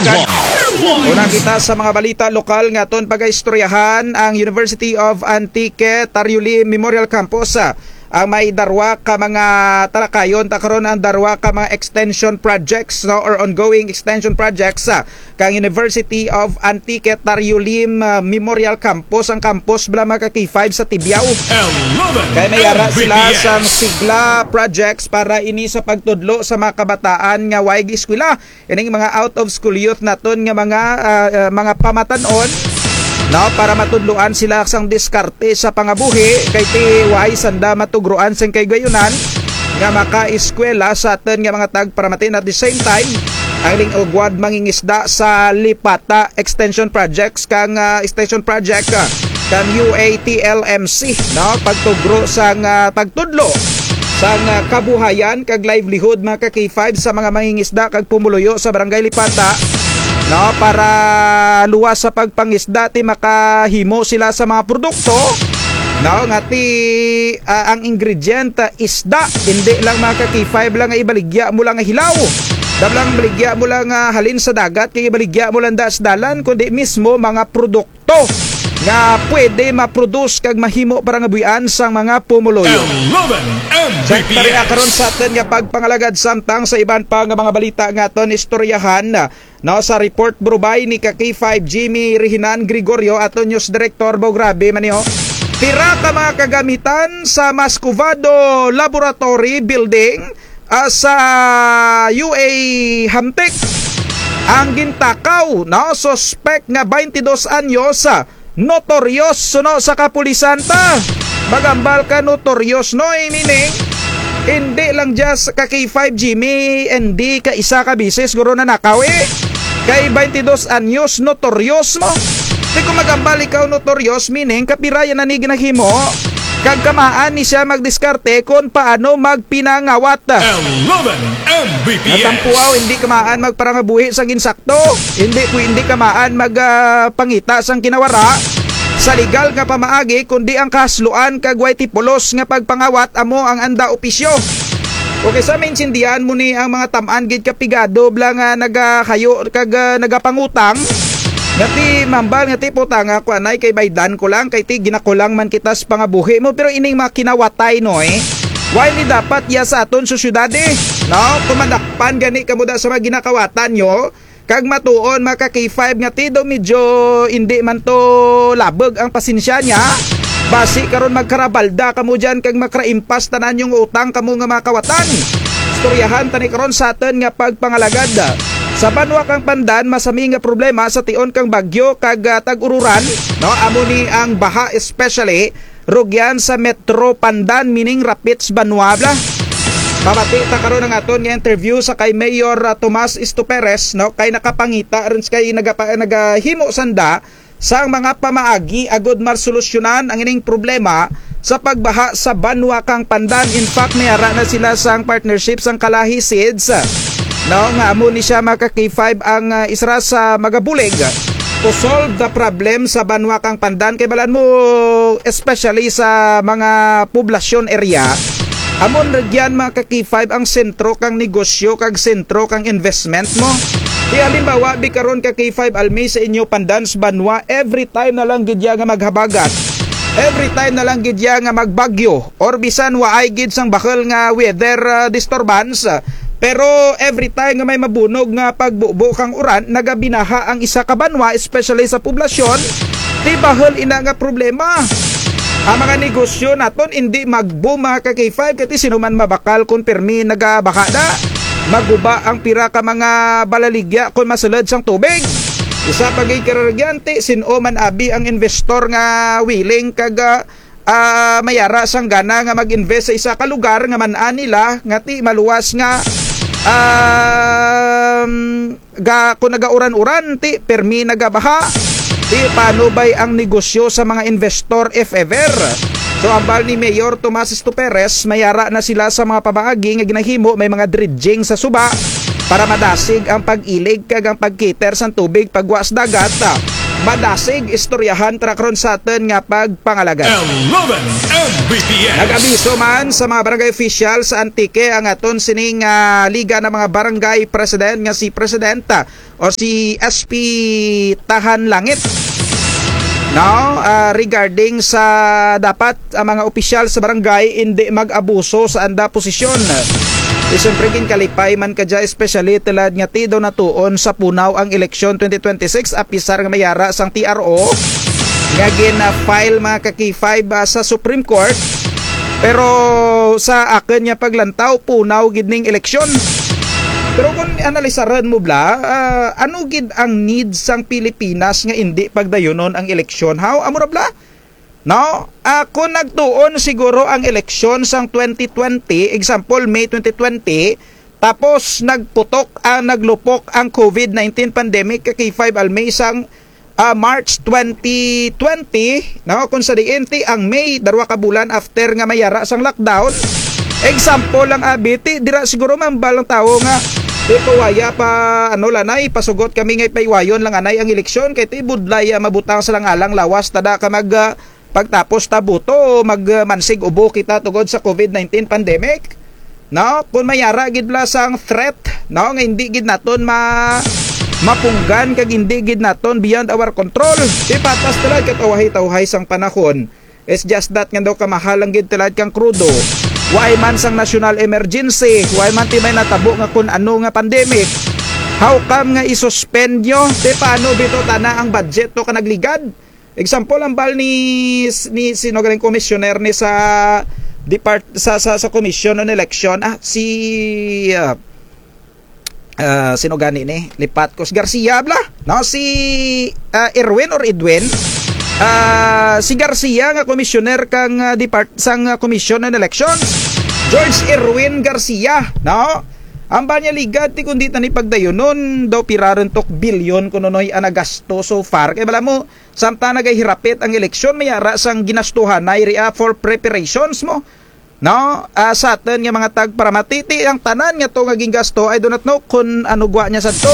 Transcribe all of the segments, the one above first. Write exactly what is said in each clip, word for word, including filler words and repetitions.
Alagad. Unang kita sa mga balita lokal nga ton pagaistoryahan ang University of Antique Taryuli Memorial Campus ang may darwa ka mga talakayon ta karon ang darwa ka mga extension projects no or ongoing extension projects sa kang University of Antique Taryulim uh, Memorial Campus ang campus bala mga K five sa Tibiao. Kaya may ara sila sa sigla projects para ini sa pagtudlo sa mga kabataan nga way eskwela ining mga out of school youth naton nga mga uh, uh, mga pamatanon no, para matudluan sila sang diskarte sa pangabuhi kay ti way sanda matugruan sang kay gayunan nga maka-eskwela sa aton nga mga tagparamatin at the same time ang ling ugwad mangingisda sa Lipata Extension Projects kang uh, extension project uh, kang U A T L M C no pagtugro sang uh, pagtudlo sang uh, kabuhayan kag livelihood mga K five sa mga mangingisda kag pumuluyo sa barangay Lipata no para luwas sa pagpangisda ti makahimo sila sa mga produkto no nga ti uh, ang ingredient uh, isda hindi lang mga K five lang nga ibaligya mo lang nga hilaw dablang baligya mo lang nga halin sa dagat kay ibaligya mo lang dalan kundi mismo mga produkto nga pwede ma-produce kag mahimo para nga buyan sang mga pumuluyo. Sektor nga karon sa atin nga pagpangalagad samtang sa iban pa nga mga balita nga aton istoryahan no sa report brubay ni ka K five Jimmy Rehinan Gregorio aton news director bo grabe maniho. Tira ka mga kagamitan sa Mascovado Laboratory Building uh, sa U A Hamtec ang gintakaw no suspect nga twenty-dos anyos notorious no sa kapulisan ta magambal ka notorious no eh, meaning hindi lang just ka K five Jimmy hindi ka isa ka bisis guro na nakaw eh kay twenty-dos anyos notorious mo di ko magambal ikaw notorious meaning kapirayan na ni ginahimo kag kamaan ni siya magdiskarte kung paano magpinangawat eleven M B P S natampuaw hindi kamaan magparangabuhi sang insakto hindi po hindi kamaan magpangita uh, sang kinawara sa legal nga pamaagi kundi ang kasluan kag way tipulos nga pagpangawat amo ang anda opisyo. Okay sa maintindihan mo ni ang mga tamaan gid kapigado bla nga nagahayo kag uh, nagapangutang ngati mambal ngati putang ako anay kay baydan ko lang kay ti ginakulang man kita sa pangabuhi mo pero ining makinawatay no eh why ni dapat ya sa aton sa syudad eh no kumandakpan gani kamuda sa mga ginakawatan nyo kag matuon maka K five ngati do medyo hindi man to labog ang pasensya niya basi karon magkarabalda kamo diyan kag makraimpas tanan yung utang kamo nga makawatan istoryahan tani karon sa aton nga pagpangalagad sa banwa kang Pandan masami nga problema sa tion kang bagyo kag uh, tag-ururan no amo ni ang baha especially rugyan sa Metro Pandan meaning Rapids Banwabla. Pamati ta karon ang aton nga interview sa kay Mayor uh, Tomas Istuperes no kay nakapangita ron kay nagapa nagahimo sanda sang mga pamaagi agud marsolusyonan ang ining problema sa pagbaha sa banwa kang Pandan. In fact may ara na sila sang partnership sang Kalahi Seeds no nga amo ni siya maka K five ang uh, isra sa magabulig to solve the problem sa banwa kang Pandan kay balan mo especially sa mga poblasyon area amon regyan maka K five ang sentro kang negosyo kag sentro kang investment mo. Di halimbawa bi karon ka K five almi sa inyo Pandan sa banwa every time na lang gidya nga maghabagat every time na lang gidya nga magbagyo or bisan waay gid sang bakal nga weather uh, disturbance pero every time nga may mabunog nga pagbubo kang uran nagabinaha ang isa ka banwa especially sa poblasyon di bahal ina nga problema ang mga negosyo naton hindi magboom mga ka K five kati sino man mabakal kung permi nagabaka na maguba ang pira ka mga balaligya kung masulod sang tubig isa pagay karagyante sino man abi ang investor nga willing kag uh, mayara sang gana nga mag-invest sa isa ka lugar nga man-an nila ngati maluwas nga um, ga kung nagauran-uran ti permi nagabaha ti paano bay ang negosyo sa mga investor if ever. So ambal ni Mayor Tomas Istuperes mayara na sila sa mga pamaagi nga ginahimo may mga dredging sa suba para madasig ang pag-ilig kag ang pag-cater sa tubig pagwas dagat madasig istoryahan trakron sa atin nga pagpangalaga. eleven M B P S. Nag-abiso man sa mga barangay official sa Antique ang aton sining uh, liga ng mga barangay president nga si Presidenta o si S P Tahan Langit. No, uh, regarding sa dapat ang mga opisyal sa barangay hindi mag-abuso sa anda posisyon. Siyempre kalipay man kadya especially tilad nga ti daw natuon sa punaw ang eleksyon twenty twenty-six apisar nga mayara sang T R O nga gina-file mga kaki five uh, sa Supreme Court, pero sa akin nga paglantaw punaw gid ning eleksyon. Pero kung analisaran mo bla, uh, ano gid ang needs sang Pilipinas nga hindi pagdayonon ang eleksyon? How amo ra bla? No, ako nagtuon siguro ang eleksyon sang twenty twenty, example May twenty twenty, tapos nagputok ang naglupok ang COVID nineteen pandemic kay five almay sang uh, March twenty twenty, no, kung sa dienti ang May darwa ka bulan after nga mayara sang lockdown. Example lang abiti, dira siguro man balang tao nga di pawaya pa ano lanay pasugot kami nga paywayon lang anay ang eleksyon kay ti budlay mabutang sa lang alang lawas tada ka mag uh, pagtapos tabuto magmansig ubo kita tugod sa COVID nineteen pandemic. No, kung mayara gid bla sang threat, no, nga hindi gid naton ma mapunggan kag hindi gid naton beyond our control. Di patas talad ket awahay-tawhay sang panahon. It's just that nga daw kamahalang gid talad kang krudo. Why man sang national emergency, why man ti may natabo nga kun ano nga pandemic. How come nga isuspend nyo? Di paano bito tana ang budget to ka nagligad? Example ang bal ni ni sino galing komisyoner ni sa depart sa sa, sa commission on election ah si uh, uh, sino gani ni Lipatkos Garcia bla no si uh, Erwin or Edwin uh, si Garcia nga komisyoner kang uh, depart sang uh, commission on elections George Erwin Garcia no ang banya ligad ti kundi tani pagdayonon daw piraron tok bilyon kunonoy anagasto so far kay bala mo samta nagahirapit ang eleksyon mayara sang ginastuhan na area for preparations mo no uh, sa atin nga mga tag para matiti ang tanan nga to nga gingasto I do not know kung ano gwa niya sa to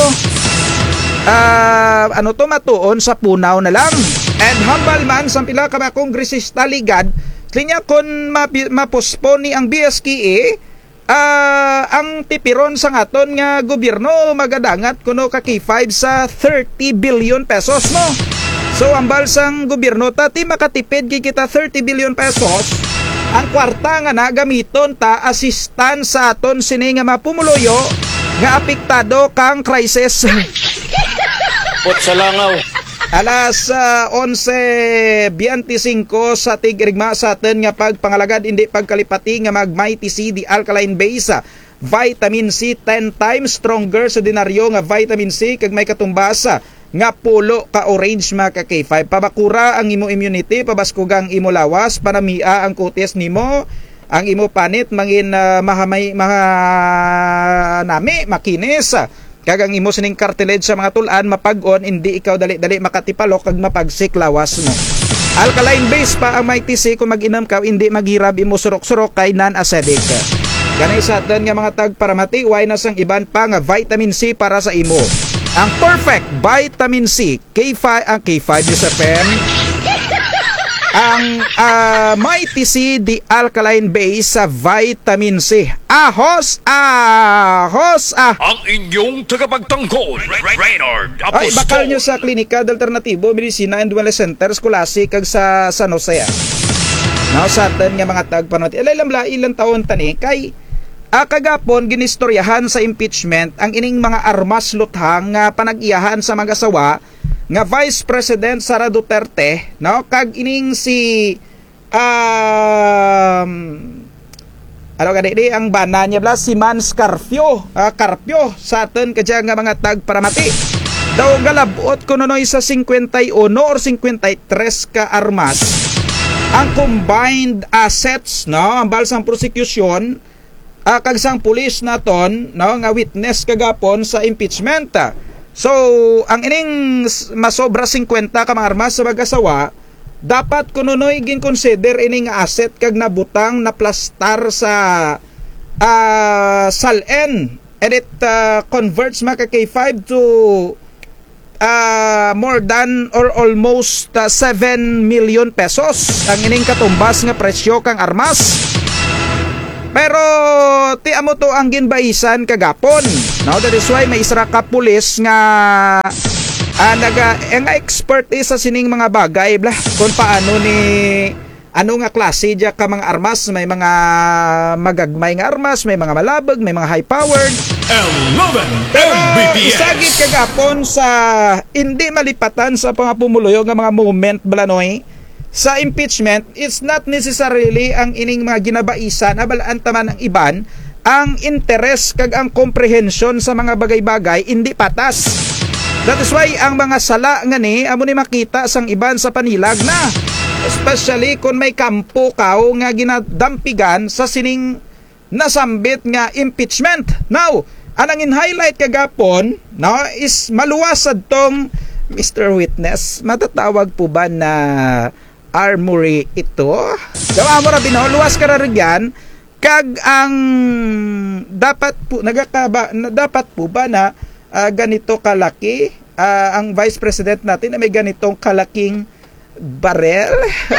uh, ano to matuon sa punaw na lang and hambal man sa pila ka mga kongresista ligad linya kung mapospone ni ang B S K A Uh, ang tipiron sa ngaton nga gobyerno magadangat kuno ka K five sa thirty billion pesos mo. So ang balsang gobyerno ta ti makatipid kita thirty billion pesos. Ang kwarta nga nagamiton ta asistan sa aton sini nga mapumuloyo nga apektado kang crisis. Pot sa langaw. Alas uh, onse biyentisinkos sa tigirigma sa atin nga pagpangalagad hindi pagkalipati nga mag-Mighty C di alkaline base vitamin C ten times stronger sa dinaryo nga vitamin C kag may katumbasa nga pulo ka orange mga ka K five pabakura ang imo immunity pabaskugang imo lawas panamia ang kutis nimo ang imo panit mangin uh, mahamay mga nami makinis kagang imo sining cartilage sa mga tulan mapag-on hindi ikaw dali-dali makatipalok kag mapagsik lawas mo. Alkaline base pa ang Mighty C kung mag-inam ka hindi maghirab imo surok-surok kay non-acidic. Ganay sa atin nga mga tag para mati why na sang iban pa nga vitamin C para sa imo. Ang perfect vitamin C K five ang K five is F M ang uh, Mighty C di alkaline base sa vitamin C. Ahos, ahos, ah. Ang inyong tagapagtanggol, Reynard Ay, Apostol. bakal nyo sa Klinika del Alternatibo, Medicina and Wellness Center, Scolasi, kag sa San Jose. Now, sa atin nga mga tagpanot. Ilang la, ilang taon tani, kay ah, kagapon, ginistoryahan sa impeachment, ang ining mga armas luthang nga panag-iyahan sa mga sawa, nga Vice President Sara Duterte, no, kag ining si um ano gani di ang bana niya bla si Mans Carpio, uh, Carpio sa atin kadya nga mga tag para mati. Daw galabot kuno noy sa fifty-one or fifty-three ka armas. Ang combined assets no, ang balsang prosecution uh, kag sang pulis naton no nga witness kagapon sa impeachment. So, ang ining masobra fifty ka mga armas sa mag-asawa, dapat kununoy gin-consider ining asset kag nabutang na plastar sa uh, salen. And it uh, converts mga K five to uh, more than or almost uh, seven million pesos ang ining katumbas nga presyo kang armas. Pero ti amo to ang ginbaisan kagapon. No, that is why may isra ka pulis nga uh, naga ang expert is sa sining mga bagay blah kung paano ni ano nga klase diya ka mga armas, may mga magagmay nga armas, may mga malabag, may mga high powered. eleven Pero M B P S. isagit kagapon sa hindi malipatan sa mga pumuluyog nga mga movement balanoy sa impeachment, it's not necessarily ang ining mga ginabaisan abalaan taman ng iban ang interes kag ang comprehension sa mga bagay-bagay hindi patas. That is why ang mga sala nga ni amo ni makita sang iban sa panilag na, especially kung may kampo kao nga ginadampigan sa sining nasambit nga impeachment. Now, anang in-highlight kagapon no, is maluwasad tong Mister Witness. Matatawag po ba na armory ito? Gawa mo rabin no, luwas ka rarigyan kag ang dapat po nagakaba na dapat po ba na uh, ganito kalaki uh, ang Vice President natin na may ganitong kalaking barel.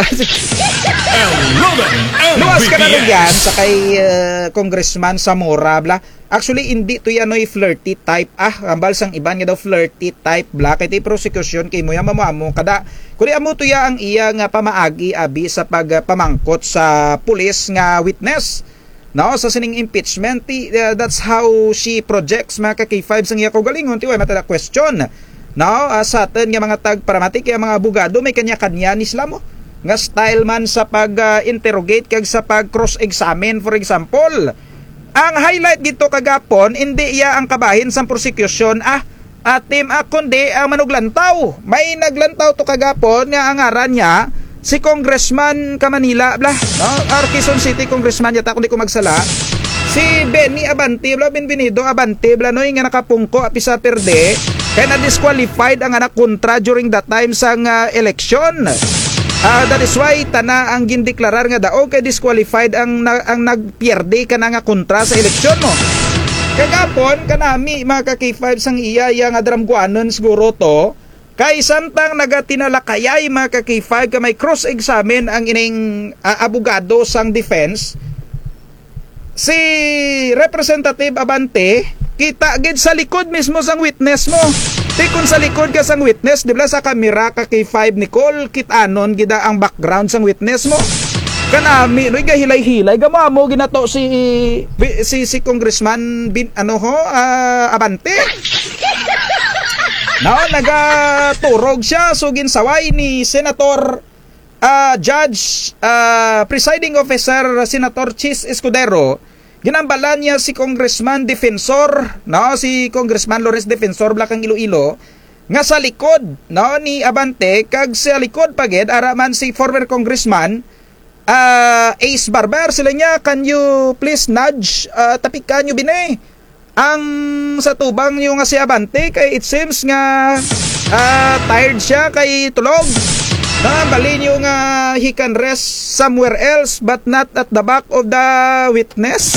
Luwas ka na rin yan sa kay uh, Congressman Zamora bla. Actually hindi to yan oy flirty type ah ambal sang iban nga daw flirty type bla kay ti prosecution kay mo yan mamamo kada kuni amo to ya ang iya nga pamaagi abi sa pagpamangkot sa pulis nga witness no sa sining impeachment ti, uh, that's how she projects mga ka K five sang iya kaugalingon ti way mata question. Now, uh, sa atin nga mga tagparamatik, yung mga abogado, may kanya-kanya ni Islamo. Nga style man sa pag-interrogate kag sa pag-cross-examine, for example. Ang highlight dito kagapon, hindi iya ang kabahin sa prosecution, ah, at team ah, kundi ang manuglantaw. May naglantaw to kagapon, nga ang aran niya, si Congressman Kamanila, blah, no? Or Quezon City Congressman, yata kung di ko magsala, si Benny Abante, blah, Benvenido Abante, blah, no, yung nga nakapungko, apisa perde, kaya na-disqualified ang anak kontra during that time sa uh, election. Uh, that is why tana ang gindeklarar nga daog kay disqualified ang, na, ang nagpierde ka na nga kontra sa eleksyon mo. Kagapon, kanami mga ka K five sang iya yang adramguanon siguro to, kay samtang nagatinalakayay mga ka K five ka may cross-examine ang ining uh, abogado sang defense, si Representative Abante, kita gid sa likod mismo sang witness mo. Di kung sa likod ka sang witness, di ba sa kamera ka K five Nicole, kitanon gida ang background sang witness mo. Kanami, no gahilay-hilay gamamo ginato si si si Congressman bin, ano ho, uh, Abante. No, nagaturog siya so ginsaway ni Senator uh, Judge uh, Presiding Officer Senator Chis Escudero. Ginambalan niya si Congressman Defensor, no, si Congressman Lawrence Defensor Blakang Iloilo, nga sa likod, no, ni Abante, kag sa likod pagid araman si former Congressman uh, Ace Barber. Sila niya, can you please nudge, uh, tapikan nyo binay ang sa tubang nyo nga si Abante, kay it seems nga uh, tired siya kay tulog. Na bali nyo nga he can rest somewhere else but not at the back of the witness.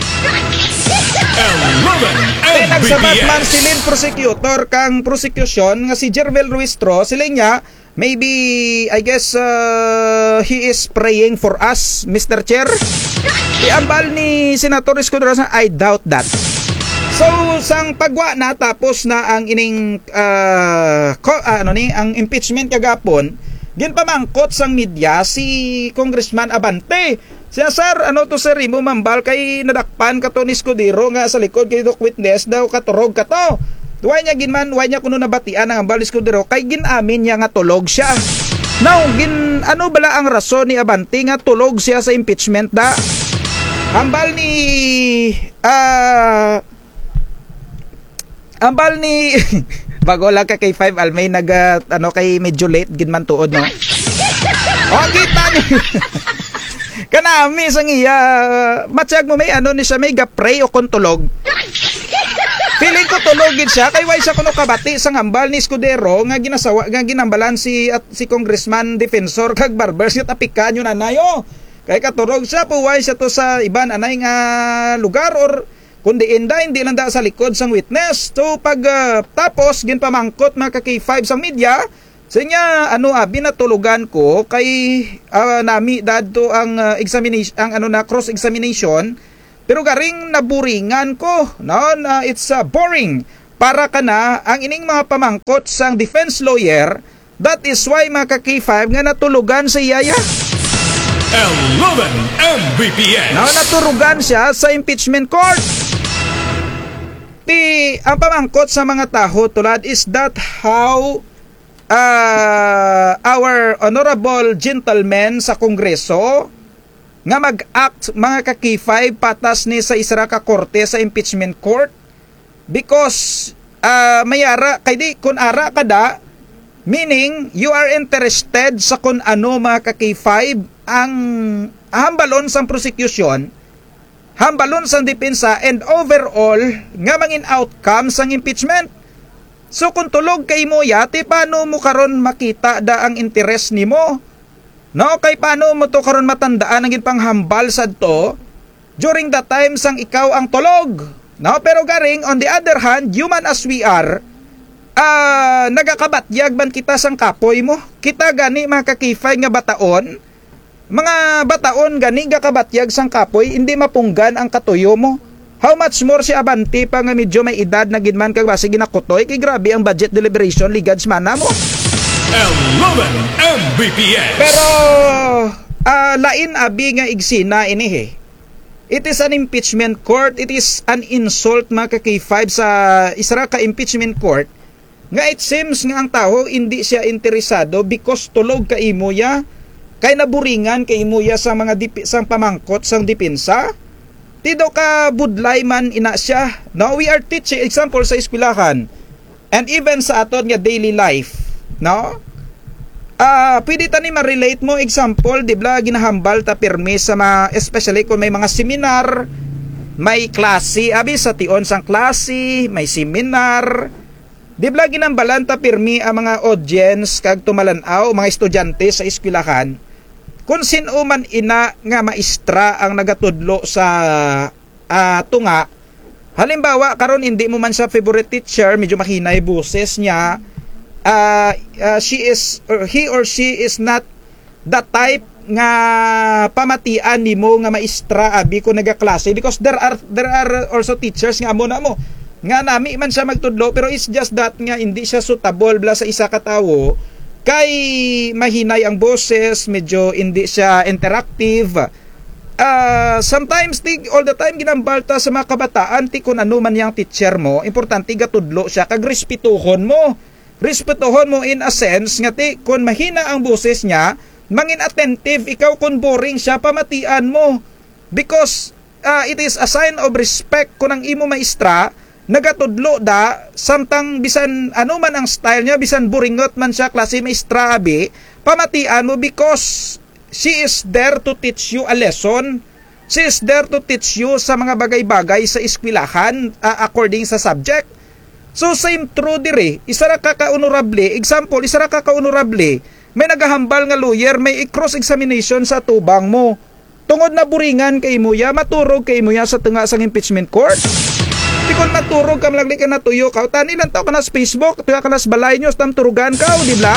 Kaya nagsabat man silin prosecutor kang prosecution nga si Jermel Ruistro, sila niya maybe I guess uh, he is praying for us, Mister Chair. Iambal ni Senator Escudero, I doubt that. So sang pagwa na tapos na ang ining uh, ko, uh, ano ni ang impeachment kagapon, ginpamangkot sang media si Congressman Abante. Siya, sir, ano to sir, imo mambal kay nadakpan ka to ni Escudero nga sa likod kay Doc Witness daw katurog ka to. Duway niya ginman, duway niya kuno nabatian ang ambal ni Escudero kay ginamin niya nga tulog siya. Now, gin, ano bala ang rason ni Abante nga tulog siya sa impeachment da? Ambal ni, ah, uh, ambal ni, bago lang ka kay five Almay nag, uh, ano kay medyo late, ginman tuod, no? O, kita niyo. Kanami sang iya matsyag mo may ano ni siya may gapray o kontulog. Feeling ko tulogin siya kay way siya kuno kabati sang hambal ni Escudero nga ginasawa nga ginambalan si at si Congressman Defensor kag Barber siya tapikan yun anayo. Kay katurog siya puway siya to sa iban anay nga lugar or kundi inda hindi lang da sa likod sang witness. So pag uh, tapos ginpamangkot mga ka K five sang media, sa niya ano abi natulugan ko kay uh, nami dadto ang uh, examination ang ano na cross examination, pero garing naburingan ko no na it's uh, boring para kana ang ining mga pamangkot sang defense lawyer. That is why mga ka K five nga natulugan sa iyaya. eleven M V P S. Now, naturugan siya sa impeachment court. Ti, ang pamangkot sa mga taho tulad is that how uh, our honorable gentlemen sa Kongreso nga mag-act mga ka K five patas ni sa isara ka korte sa impeachment court because uh, mayara kay di kun ara kada, meaning you are interested sa kun ano mga ka K five ang hambalon sang prosecution, hambalon sang depensa, and overall nga mangin outcome sang impeachment. So kung tulog kay mo yati, paano mo karon makita da ang interes nimo? No, kay paano mo to karon matandaan ang panghambal sadto during the time sang ikaw ang tulog? No, pero garing on the other hand, human as we are, ah uh, nagakabatyag ban kita sang kapoy mo. Kita gani mga ka K five nga bataon, mga bataon gani ga kabatyag sang kapoy, hindi mapunggan ang katuyo mo. How much more si Abante pa nga medyo may edad na gidman kag basi ginakutoy, kay grabe ang budget deliberation ligads mana mo. eleven M V P S. Pero uh, lain abi nga igsina ini he. It is an impeachment court, it is an insult mga ka K five sa isara ka impeachment court. Nga it seems nga ang tao hindi siya interesado because tulog ka imo ya, kay naburingan kay imo ya sa mga dipi, sang pamangkot sang depensa. Tido ka budlay man ina siya. No, we are teaching example sa eskwelahan and even sa aton nga daily life, no? Ah, uh, pwede tani ma-relate mo example, di ba ginahambal ta pirmi sa mga, especially kung may mga seminar, may klase, abi sa tion sang klase, may seminar. Di ba ginambalan ta pirmi ang mga audience kag tumalanaw, mga estudyante sa eskwelahan, kung sino man ina nga maestra ang nagatudlo sa uh, tunga. Halimbawa karon hindi mo man sa favorite teacher, medyo mahinay boses niya, uh, uh, she is or he or she is not the type nga pamatian nimo nga maestra abi ko nagaklase, because there are there are also teachers nga amo na mo nga nami man siya magtudlo, pero it's just that nga hindi siya suitable bla sa isa ka tawo, kay mahinay ang boses, medyo hindi siya interactive. Uh, sometimes ti, all the time ginambalta sa mga kabataan ti kung ano man yang teacher mo, importante gatudlo siya kag respetuhon mo. Respetuhon mo in a sense nga ti kung mahina ang boses niya, mangin attentive ikaw, kung boring siya pamatian mo, because uh, it is a sign of respect kung ang imo maestra nagatudlo da samtang bisan ano man ang style niya, bisan buringot man siya klase maestra abi, pamatian mo because she is there to teach you a lesson. She is there to teach you sa mga bagay-bagay sa eskwelahan uh, according sa subject. So same true dire, isa ra ka ka-honorable, example, isa ra ka ka-honorable, may nagahambal nga lawyer, may cross examination sa tubang mo. Tungod na buringan kay mo ya, maturog kay mo ya sa tunga sang impeachment court. Di kung maturog ka malagli ka natuyo ka, tani lang tao ka na sa Facebook, tuya ka na sa balay nyo, tam turugan ka, di ba?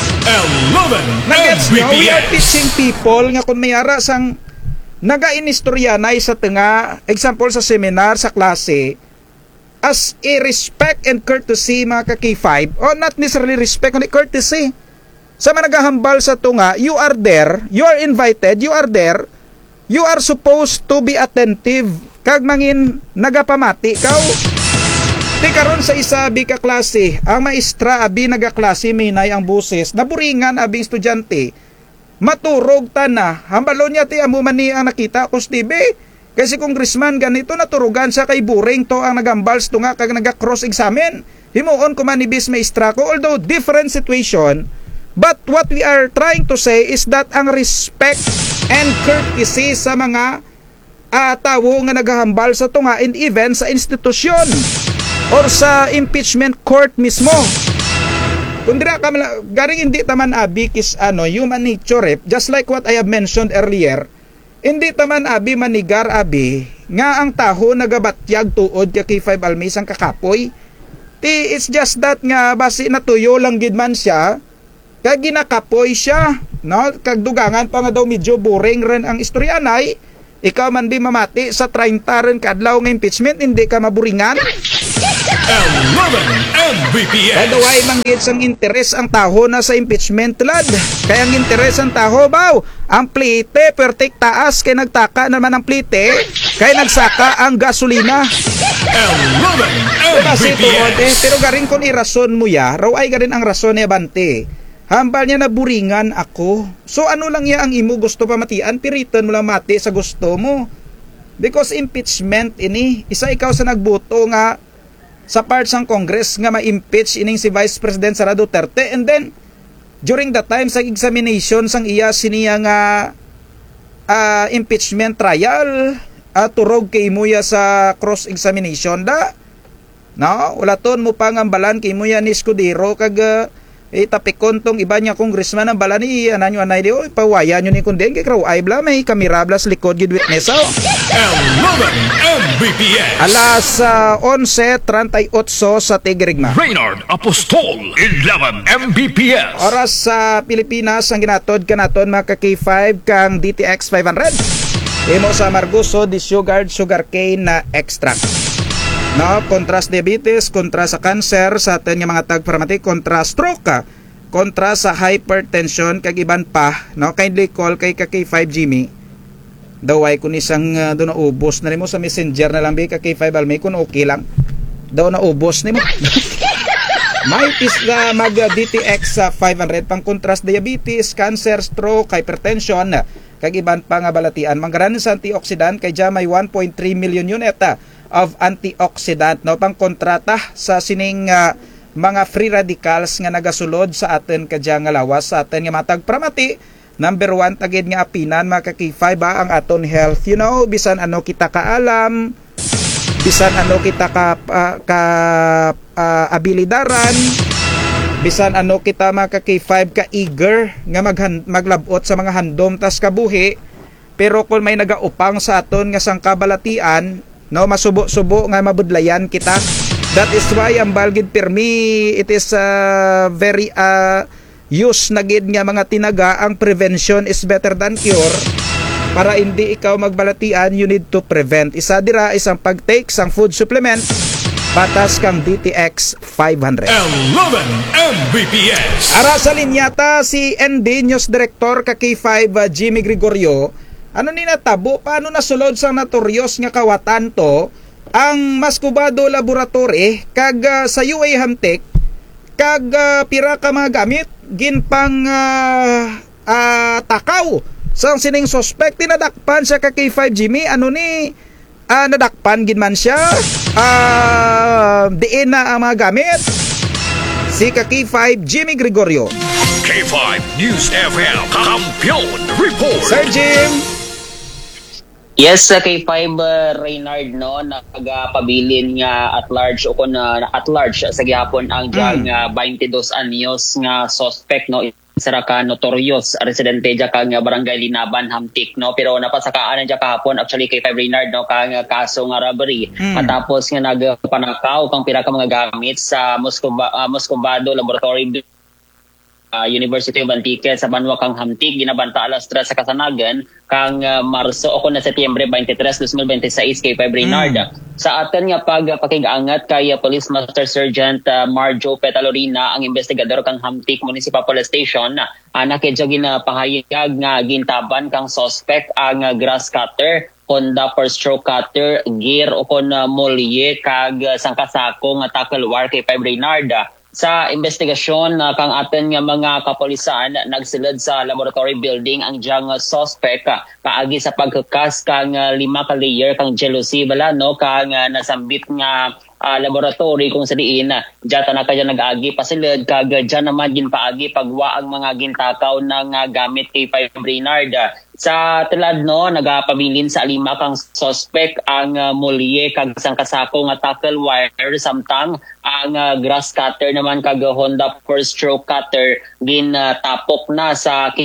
eleven Nagets M V P S. nyo, we are teaching people nga kung mayara sang naga-inistoryanay sa tunga, example sa seminar, sa klase, as a respect and courtesy mga ka K five, or not necessarily respect, kundi courtesy. Sa mga naghahambal sa tunga, you are there, you are invited, you are there, you are supposed to be attentive, kag mangin nagapamati kaw. Di karon sa isa abi ka klase, ang maestra abi nagaklase minay ang buses, naburingan abing estudyante, maturog ta na, hambalon niya ti amo man ni ang nakita kus T V. Kasi congressman ganito naturugan sa kay buring to ang nagambal sa tunga kag naga-cross examine. Himuon ko man ni bis maestra ko, although different situation, but what we are trying to say is that ang respect and courtesy sa mga uh, tawo nga naghahambal sa tunga and even sa institusyon or sa impeachment court mismo. Kung dira ka garing hindi taman abi kis ano human nature, eh, just like what I have mentioned earlier, hindi taman abi manigar abi nga ang taho nagabatyag tuod ka K five Almis ang kakapoy. Ti it's just that nga basi natuyo lang gid man siya kag ginakapoy siya, no? Kag dugangan pa nga daw medyo boring ren ang istoryanay. Ikaw man di mamati sa thirty ren kadlaw nga impeachment, hindi ka maburingan. eleven M V P S. Kadaway manggit sang interes ang taho na sa impeachment lad. Kaya ang interes ang taho baw, ang plite pertik taas kay nagtaka naman ang plite kay nagsaka ang gasolina. eleven M V Kasi P tuod eh, S. pero garing kon irason mo ya, raw ay garin ang rason ni Abante. Hambal niya na buringan ako. So ano lang ya ang imo gusto pa matian, piriton mo lang mati sa gusto mo. Because impeachment ini, isa ikaw sa nagboto nga sa part sang Congress nga ma-impeach ining si Vice President Sara Duterte, and then during the time sa examination sang iya siniya nga uh, impeachment trial, uh, turog kay muya sa cross examination da. No, wala ton mo pangambalan kay muya ni Escudero kag uh, eh, tapikon tong iba niya congressman ang bala ni ananyo anay di oy pawaya nyo ni kunden kay kraw ay bla may kamera blas likod gid witness oh. eleven M V P S. Alas uh, eleven thirty-eight sa Tigregma. Reynard Apostol, eleven M V P S. Oras sa Pilipinas ang ginatod kanaton mga ka K five kang D T X five hundred. Imo sa Marguso di sugar sugarcane na extract. No, kontra sa diabetes, kontra sa cancer, sa atin nga mga tagparamatik, kontra stroke, kontra sa hypertension, kag iban pa, no, kindly call kay ka K five Jimmy. Daway kun isang uh, do na ubos na nimo sa messenger na lang bi ka K five Almay kun okay lang. Daw na ubos nimo. May tis na mag uh, D T X uh, five hundred pang kontra sa diabetes, cancer, stroke, hypertension, kag iban pa nga balatian. Manggaran sa antioxidant kay ja may one point three million unit uh, of antioxidant no pang kontrata sa sining uh, mga free radicals nga nagasulod sa atin kadya nga lawas sa atin nga matag pramati. Number one tagid nga apinan mga ka K five ba ang aton health, you know, bisan ano kita kaalam, bisan ano kita ka uh, ka uh, abilidaran, bisan ano kita mga ka K five ka eager nga maghan- maglabot sa mga handom tas kabuhi. Pero kung may nagaupang sa aton nga sangkabalatian, no, masubo-subo nga mabudlayan kita. That is why ang balgid permi it is uh, very uh, use na gid nga mga tinaga ang prevention is better than cure. Para hindi ikaw magbalatian, you need to prevent. Isa dira isang pag-take sang food supplement patas kang D T X five hundred. eleven M V P S. Ara sa linyata si N D News Director ka K five uh, Jimmy Gregorio. Ano ni natabo, paano nasulod sa notorious nga kawatan to ang Mascubado Laboratory kag uh, sa U A Hamtec kag uh, pira ka mga gamit ginpang uh, uh, takaw sa sining suspect tinadakpan sa ka K five Jimmy. Ano ni uh, nadakpan gin man siya uh, diin na ang mga gamit si ka K five Jimmy Gregorio. K five News F M Kampiyon Report. Sir Jim. Yes, sa K five uh, Reynard no nagapabilin nga at large o kun uh, at large sa gihapon ang mm. uh, twenty-two anyos nga suspect no isa ka notorious residente dya kang barangay Linaban Hamtik no, pero napasakaan na dya kahapon actually K five Reynard no kang kaso nga robbery mm. matapos nga nagpanakaw kang pira ka mga gamit sa Moscova, uh, Moscovado Laboratory Uh, University of Antique sa Banwa kang Hamtig ginabanta alas tres sa Kasanagan kang uh, Marso o kun na Setyembre twenty-three, twenty twenty-six K five Reynard. Mm. Sa atin nga pagpakigangat kay uh, Police Master Sergeant uh, Marjo Petalorina ang investigador kang Hamtig Municipal Police Station uh, nakidyo ginapahayag nga gintaban kang suspect ang uh, grass cutter, Honda per stroke cutter, gear o kun uh, molye kag uh, sangkasako nga tackle wire K five Reynard. Sa investigasyon uh, kang atin nga mga kapolisan nagsilid sa laboratory building ang diyang uh, suspect uh, paagi sa pagkakas kang uh, lima ka layer kang jealousy bala no kang uh, nasambit nga uh, laboratory kung sa diin uh, diyata na kaya nag-agi pasilid kag uh, dyan naman gin paagi pagwa ang mga gintakaw ng uh, gamit K five Reynard. Uh, sa tilad no nagapabilin sa lima kang suspect ang uh, molye kag sangkasako nga tackle wire samtang ang uh, grass cutter naman kag Honda per stroke cutter gin uh, tapok na sa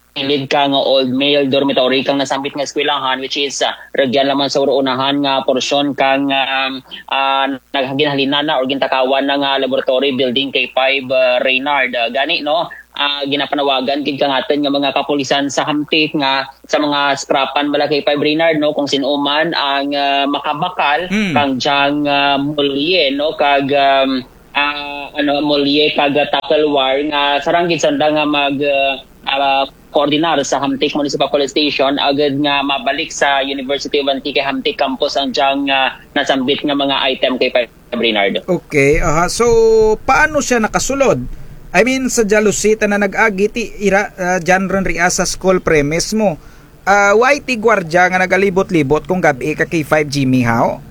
ilid ka nga old male dormitory kang nasambit nga eskwelahan, which is uh, ragyan lamang sa unahan nga porsyon kang um, uh, naghaginhalinan na or gintakawan na nga laboratory building K five uh, Reynard. Uh, gani no, uh, ginapanawagan kid kangaten nga mga kapulisan sa Hamtik nga sa mga scrapan bala K five Reynard no, kung sino man ang uh, makabakal Mm. kang jang uh, mulye no kag um, uh, ano mulye kag tackle war nga sarang gid sanda nga mag uh, uh, koordinar sa Hamtik Municipal Police Station agad nga mabalik sa University of Antique Hamtik campus ang diyang uh, nasambit nga mga item kay Bernard. Okay, aha. So paano siya nakasulod? I mean sa Jalusita na nag-agi ti ira uh, dyan rin ria sa school premise mo. Uh, why ti gwardya nga nagalibot-libot kung gabi ka K five Jimmy how?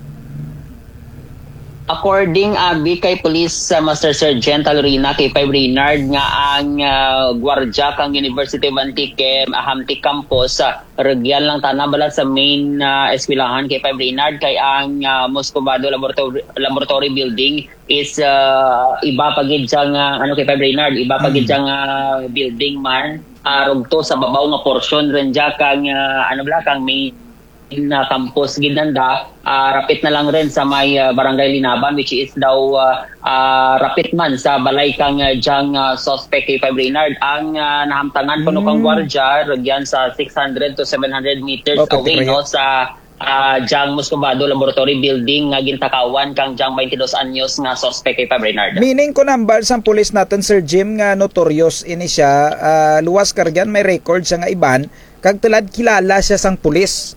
According abi kay Police uh, Master Sergeant Alorina K five Reynard nga ang uh, gwardya kang University of Antique uh, Hamtik campus uh, regyan lang tanan bala sa main uh, eskwelahan K five Reynard kay ang uh, Moscovado Laboratory, Laboratory Building is uh, iba pagid sang uh, ano K five Reynard iba pagid sang uh, building man uh, rugto sa babaw nga porsyon ren dya kang uh, ano bala kang main na campus ginanda uh, rapit na lang rin sa may uh, barangay Linaban which is daw uh, uh, rapit man sa balay kang uh, jang uh, suspect K five Reynard ang uh, nahamtangan kuno kang gwardya ragyan sa six hundred to seven hundred meters Okay, away okay. no sa uh, jang Moscovado Laboratory Building nga gintakawan kang jang twenty-dos anyos nga suspect K five Reynard. Meaning ko number sa pulis natin Sir Jim nga notorious ini siya uh, luwas kargan may record siya nga iban kag tulad kilala siya sang pulis.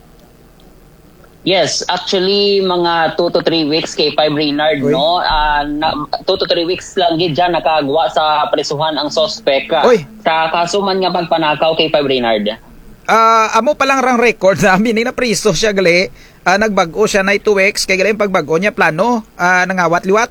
Yes, actually mga two to three weeks kay five Reynard Uy. no. Uh, na, two to three weeks lang gid dyan nakagwa sa presuhan ang suspect uh, Uy. sa kaso man nga pagpanakaw kay five Reynard. Ah, amo pa lang rang record na meaning na priso siya gali. Uh, nagbago siya na two weeks kay gali pagbago niya plano uh, nangawat-liwat.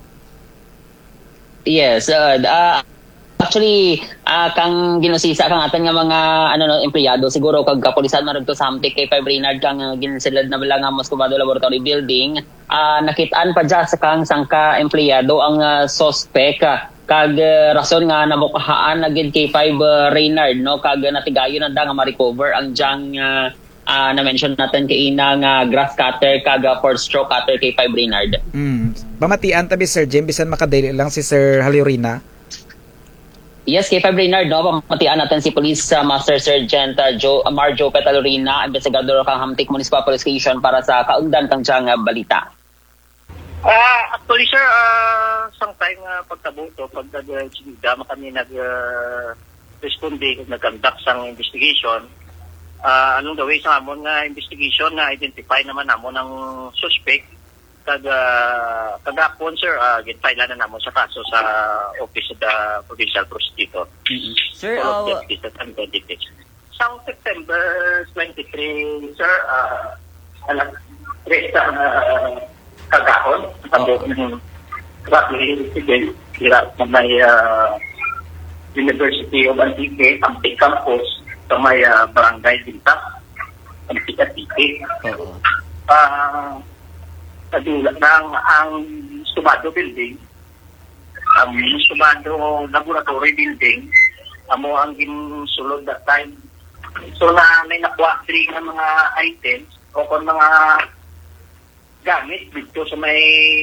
Yes, uh, uh, actually uh, kang ginusisa kang atan nga mga ano no empleyado siguro kag kapulisan man to sa Hamtik kay five Reynard kang uh, ginsilad na bala nga Moscovado Laboratory Building uh, nakitaan pa dya sa kang sangka empleyado ang uh, suspect uh, kag uh, rason nga namukahaan na gid kay five uh, Reynard no kag uh, natigayon na da nga ma-recover ang jang uh, uh, na-mention natin kay ina nga grass cutter kag uh, four stroke cutter kay five Reynard. Mm. Pamatian tabi Sir Jim bisan makadali lang si Sir Halorina. Yes, kay five Reynard, no, pamatian natin si Police uh, Master Sergeant uh, Joe, uh, Marjo Petalorina, investigador kang Hamtik Municipal Police Station para sa kaungdan kang siyang uh, balita. Ah, actually sir, uh, sometime uh, pagtabo to, pag nag-sinigama kami nag-responde, uh, nag-conduct sang investigation, uh, anong gawin sa amon nga investigation na identify naman namon ang suspect. Kag uh, kagapon sir, uh, gin-file na namon sa kaso sa Office of the Provincial Prosecutor. Mm-hmm. Sir, For uh, justice and twenty-six. Sa September twenty-three, sir, uh, alas tres sa uh, kagahon, tabo ng Grabe Incident, hirap na may uh, University of Antique, Hamtik Campus, sa may uh, Barangay Dinta, Antique Antique. Oo. Uh, Kadula ng ang Sumado Building, ang Sumado Laboratory Building, amo ang ginsulod that time. So na may nakuha three ng mga items o kung mga gamit dito sa may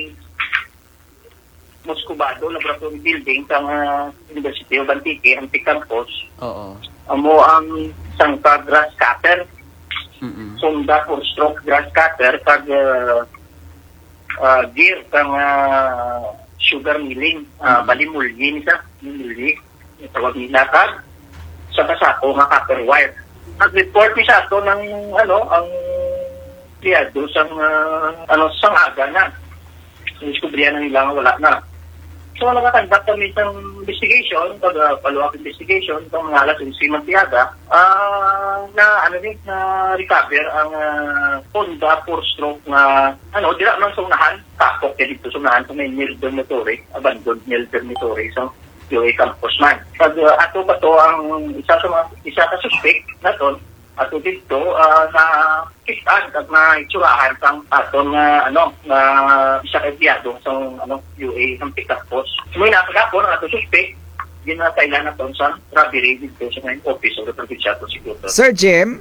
Moscovado Laboratory Building sa uh, University of Antique, Antique Campus. Oo. Amo ang sangka grass cutter, Mm-mm. sonda for stroke grass cutter, kag uh, Uh, gear kang uh, sugar milling, uh, Mm-hmm. balimulyin sa milling, tawag nila kag sa kasako nga copper wire. Nag-report ni sa ato ng ano ang pliyado sang uh, ano sang aga na. Diskubriyan na nila nga wala na. So nakakandak kami ng investigation, pag uh, follow-up investigation, itong mga alas si Mantiaga, uh, na ano din, na recover ang uh, Honda four-stroke na, ano, dira man sa unahan, tapok yan dito sa unahan sa may Nil Dormitory, abandoned Nil Dormitory, sa U A Campus man. Pag uh, ato ba to ang isa sa mga, isa ka suspect na to, ato dito uh, na kitaan at na itsurahan kang aton na ano na isa ka empleado sa ano U A ng Hamtik Campus. May nakagapon ang ato suspect ginapailan na to sa robbery dito sa main office of the provincial prosecutor. Sir Jim?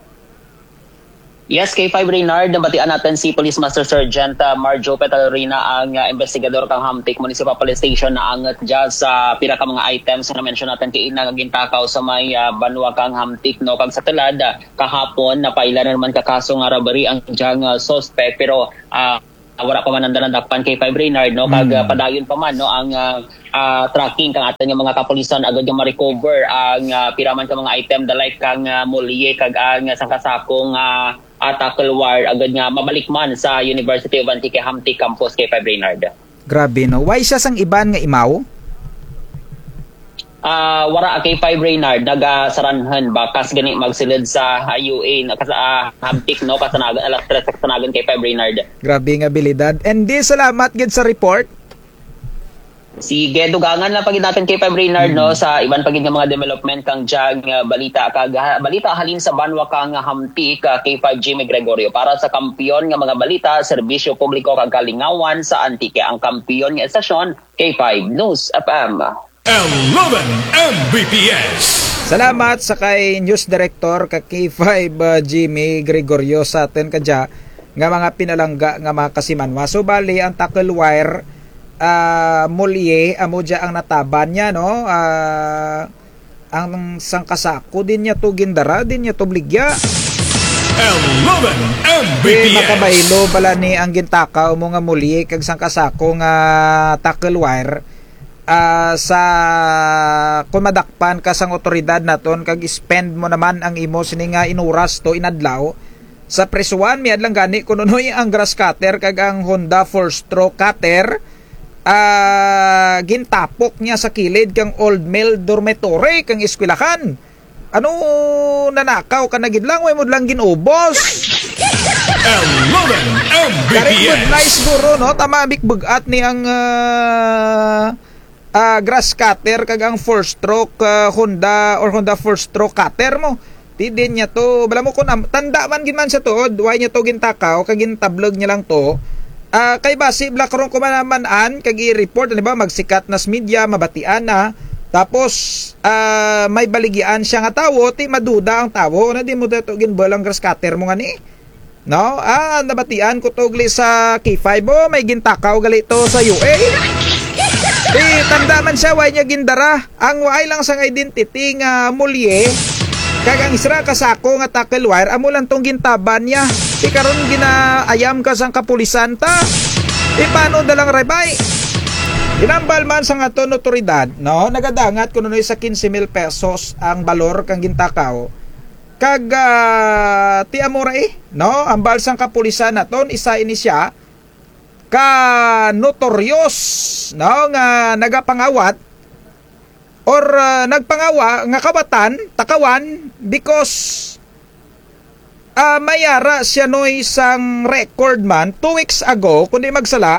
Yes, K five Reynard, nabatian natin si Police Master Sergeant uh, Marjo Petalorina, ang uh, investigador kang Hamtik Municipal Police Station na angat dyan sa pila ka mga items na mention natin kay ina gintakaw sa may uh, banwa kang Hamtik, no? Kang sa talad, uh, kahapon, napaila na naman kakaso nga robbery ang dyan uh, suspect, pero uh, wala pa man ang dalandakpan kay five Reynard, no? Kag uh, padayon pa man, no? Ang uh, uh, tracking kang atin yung mga kapulisan agad yung ma-recover ang uh, piraman ka mga item the like kang uh, mulye kag ang uh, sangkasakong uh, uh, tackle wire agad nga mabalik man sa University of Antique Hamtik campus kay five Reynard. Grabe, no? Why siya sang iban nga imaw? Uh, wara kay five Reynard nagasaranhan ba kas gani magsilid sa uh, U A na kas uh, Hamtik, no? Kasanagan alas tres kasanagan kay five Reynard. Grabe nga abilidad. And di salamat gid sa report. Si Gedugangan na pagid natin kay five Reynard, no, sa iban pagid nga mga development kang jag uh, balita kag ha, balita halin sa banwa kang Hamtik uh, kay five Jimmy Gregorio para sa kampiyon nga mga balita serbisyo publiko kag kalingawan sa Antique, ang kampiyon nga estasyon K five News F M. eleven M B P S. Salamat sa kay News Director ka K five uh, Jimmy Gregorio sa atin kadya nga mga pinalangga nga mga kasimanwa. So bali ang tackle wire uh, mulye amo dya ang nataban niya, no? Uh, ang sangkasako din niya to gindara din niya to bligya. eleven M B P S. Di makabaylo bala ni ang gintaka mo nga mulye kag sangkasako nga tackle wire. Uh, sa kung madakpan ka sang otoridad naton kag spend mo naman ang imo sini nga inuras to inadlaw sa presuan miad lang gani kuno noy ang grass cutter kag ang Honda four stroke cutter uh, gintapok niya sa kilid kang Old Mill Dormitory kang eskwelahan. Ano nanakaw ka na gid lang way mo lang ginubos. eleven M B P S. Kari good nice guro, no? Tama bigbugat ni ang uh, Uh, grass cutter kag ang four stroke uh, Honda or Honda four stroke cutter mo. Di din niya to, bala mo kun tanda man gid man sa tuod, why niya to gintakaw kag gintablog niya lang to. Uh, kay basi black ron ko man-an kag i-report di ba magsikat nas media mabatian na. Tapos uh, may baligian siya nga tawo, ti maduda ang tawo na di mo dato ginbalang grass cutter mo nga ni. No? Ah, nabatian ko togli sa K five oh, may gintakaw gali to sa U A. Di tanda man siya way niya gindara. Ang way lang sang identity nga mulye kag ang isra kasako nga tackle wire amo lang tong gintaban niya. Di karon ginaayam ka sang kapulisan ta. Di paano dalang rebay? Ginambal man sang aton otoridad, no? Nagadangat kuno sa fifteen mil pesos ang balor kang gintakaw. Kag uh, ti amora eh, no? Ang balsang kapulisan naton isa ini siya ka notorious, no, nga nagapangawat or uh, nagpangawa nga kabatan takawan because uh, mayara siya no isang record man two weeks ago kundi magsala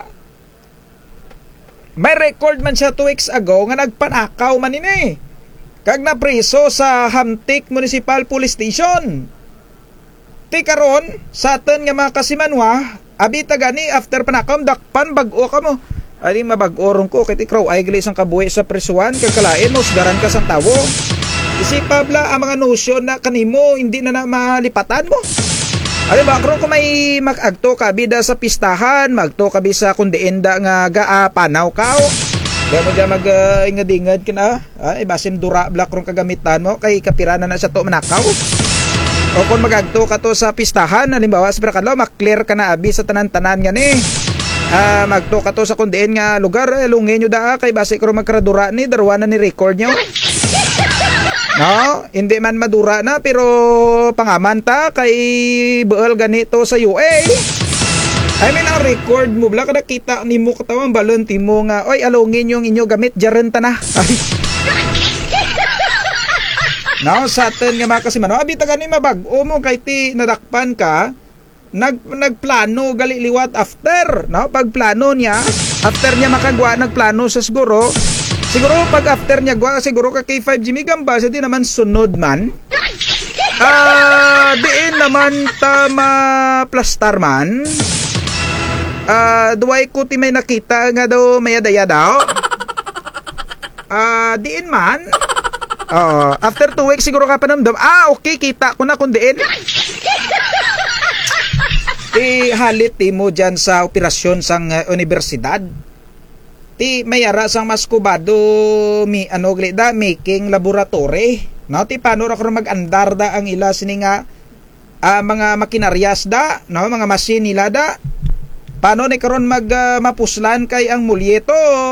may record man siya two weeks ago nga nagpanakaw man ini kag napriso sa Hamtik Municipal Police Station. Ti karon sa aton nga mga kasimanwa abi tagani after panakam dakpan bag-o ka mo. Ali mabag-orong ko kay tikraw ay gali isang kabuhi sa presuan kag kalain mo sudaran ka sang tawo. Isipabla ang mga nosyon na kanimo hindi na, na malipatan mo. Ali ba karon ko may mag-agto ka bida sa pistahan, magto ka bisa kundienda nga gaapanaw ka. Dahil mo dyan mag-ingad-ingad uh, kina, ay basin dura black ron kagamitan mo kay kapirana na sa to manakaw. O kung magagto ka to sa pistahan, halimbawa sa Prakadlaw, maklear ka na abi sa tanan-tanan nga ni. Uh, magto ka to sa kundiin nga lugar, eh, lungin nyo da kay basi ko magkradura ni, darwa na ni record nyo. No, hindi man madura na pero pangaman ta kay buol ganito sa U A. I mean, ang record mo, bla ka nakita ni mo katawang balon, timo nga, oy, alungin yung inyo gamit, dyan ta na. Ay. No, sa atin nga mga kasimano, abita ka ni mabag-o mo, kay ti nadakpan ka, nag, nagplano gali liwat after, no? Pag plano niya, after niya makagwa, nagplano sa siguro, siguro pag after niya gwa, siguro ka K five Jimmy Gamba, sa di naman sunod man, ah, uh, diin naman tama plastar man, Ah, uh, duway ko ti may nakita nga daw may adaya daw. Ah, diin man. Oh, after two weeks siguro ka panamdam. Ah, okay, kita ko na kung diin. Ti halit ti mo dyan sa operasyon sang uh, universidad. Ti mayara sang maskubado mi ano da making laboratory. No, ti paano ra ko mag-andar da ang ila sini nga uh, mga makinaryas da, no, mga machine nila da. Paano ni karon mag uh, mapuslan kay ang mulyeto?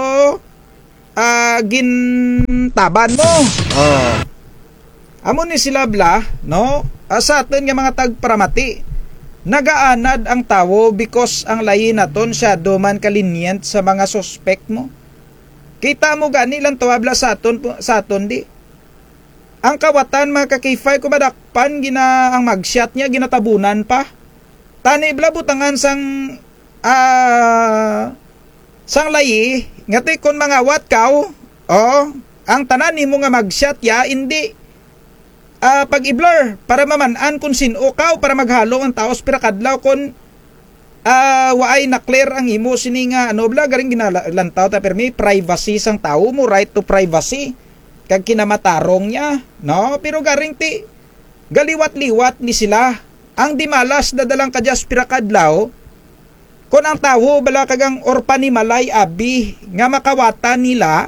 Uh, gintaban mo. Oh. Amo ni sila bla, no? Uh, sa atin nga mga tagparamati, nagaanad ang tawo because ang layi naton siya duman kalinient sa mga suspect mo. Kita mo gani lang tawabla sa aton sa aton di. Ang kawatan mga kakifay kumadakpan gina ang magshot niya ginatabunan pa. Tani bla butangan sang ah uh, sang layi ngati kon mga wat kaw, oh, ang tanan nimo nga magshot ya hindi uh, pag i-blur para mamanan kung sino kaw para maghalo ang taos pira kadlaw kon uh, waay na clear ang imo sini nga ano bla garing ginalantaw ta permi privacy sang tao mo, right to privacy kag kinamatarong niya, no, pero garing ti galiwat-liwat ni sila ang dimalas dadalang kadya pira kadlaw. Kung ang tao bala kagang orpa ni malay abi nga makawatan nila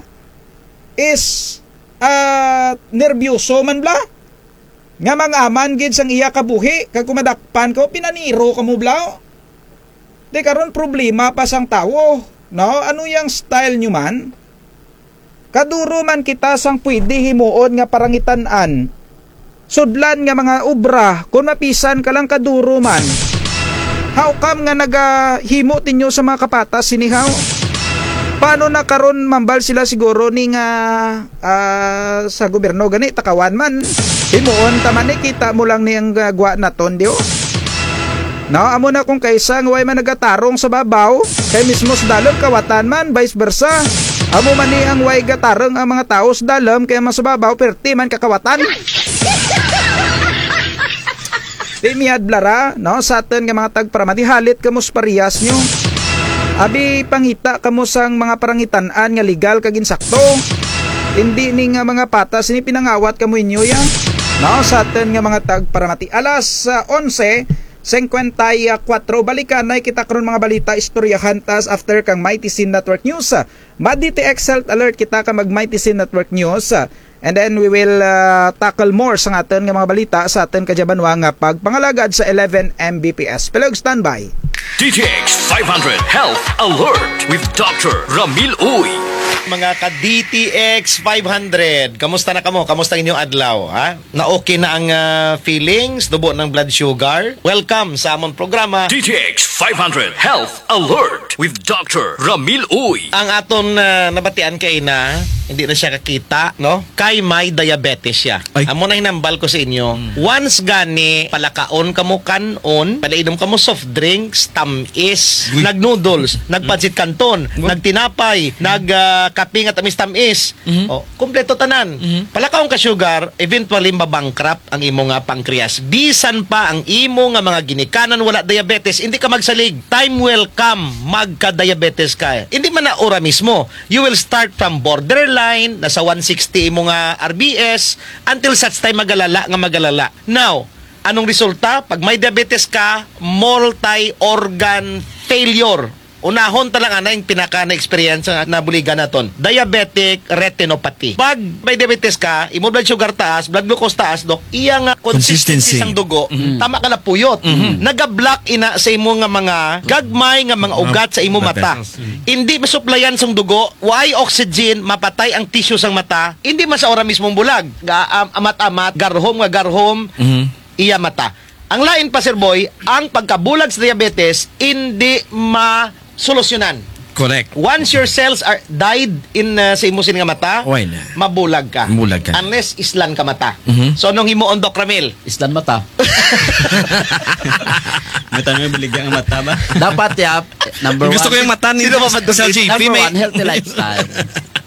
is uh, nervyoso man bla nga mangaman gid sang iya kabuhi kag kumadakpan ko pinaniro ka mo bla. Di karon problema pa sang tao, no, ano yang style nyo man kaduro man kita sang pwede himuon nga parangitan-an sudlan nga mga obra kung mapisan ka lang kaduro man. How come nga nagahimo tinyo sa mga kapatas sinihaw? Paano na karon mambal sila siguro ni nga uh, sa gobyerno gani takawan man. Himuon taman ni kita mo lang niyang gwa naton dio. No, amo na kung kaysa nga way man nagatarong sa babaw, kay mismo sa dalom kawatan man vice versa. Amo man ni ang way gatarong ang mga tao sa dalom kay mas sa babaw perti man kakawatan. Di miyad blara, no, sa atin nga mga tagparamati, halit kamo sa parehas nyo. Abi pangita kamo sang mga parangitan-an nga legal kag insakto. Hindi ni nga mga patas ni pinangawat kamo inyo ya. No, sa atin nga mga tagparamati. Alas uh, eleven fifty-four, balikan na kita karon mga balita istoryahan tas after kang Mighty Scene Network News. Madi T X Health Alert kita ka mag Mighty Scene Network News. And then we will uh, tackle more sa atin nga mga balita sa atin kadyabanwa nga pagpangalagad sa eleven M B P S. Pelog standby. D T X five hundred Health Alert with Doctor Ramil Uy. Mga ka-D T X five hundred, kamusta na kamo? Kamusta ang inyong adlaw? Ha? Na okay na ang uh, feelings, dubo ng blood sugar? Welcome sa among programa. D T X five hundred Health Alert with Doctor Ramil Uy. Ang aton uh, nabatian kay na, hindi na siya kakita, no? Kay may diabetes siya. Ay. Amo na hinambal ko sa inyo. Mm. Once gani, palakaon kamo kanon, palainom kamo soft drinks, tamis, Uy. nag-noodles, nagpansit kanton, nagtinapay, nag uh, kaping at tamis tamis. Mhm. Oh, kompleto tanan. Mhm. Palakaon ka sugar, eventually mabankrupt ang imo nga pancreas. Bisan pa ang imo nga mga ginikanan wala diabetes, hindi ka magsalig. Time will come, magka-diabetes ka. Hindi man na ora mismo. You will start from borderline, nasa one sixty imo nga R B S, until such time magalala nga magalala. Now, anong resulta? Pag may diabetes ka, multi-organ failure. Unahon talaga na yung pinaka na experience na nabuligan naton. Diabetic retinopathy. Pag may diabetes ka, imo blood sugar taas, blood glucose taas, dok, iya nga consistency Consistency. sang dugo, Mhm. tama ka na puyot. Mhm. Naga-block ina sa imo nga mga gagmay nga mga ugat sa imo mata. Hindi masuplayan sang dugo, why oxygen, mapatay ang tissue sang mata, hindi man sa ora mismong bulag. Ga, um, amat-amat, garhom nga garhom, Mhm. iya mata. Ang lain pa, Sir Boy, ang pagkabulag sa diabetes, hindi ma-solusyonan. Correct. Once your cells are died in uh, sa imo nga mata, Why na? mabulag ka. Mabulag ka. Unless islan ka mata. Mhm. So, nung himuon, Doc Ramil, Islan mata. May tanong yung baligyan ang mata ba? Dapat ya, number Gusto ko one. yung mata ni Sino ba ba- sa G P. Number May... one, healthy lifestyle.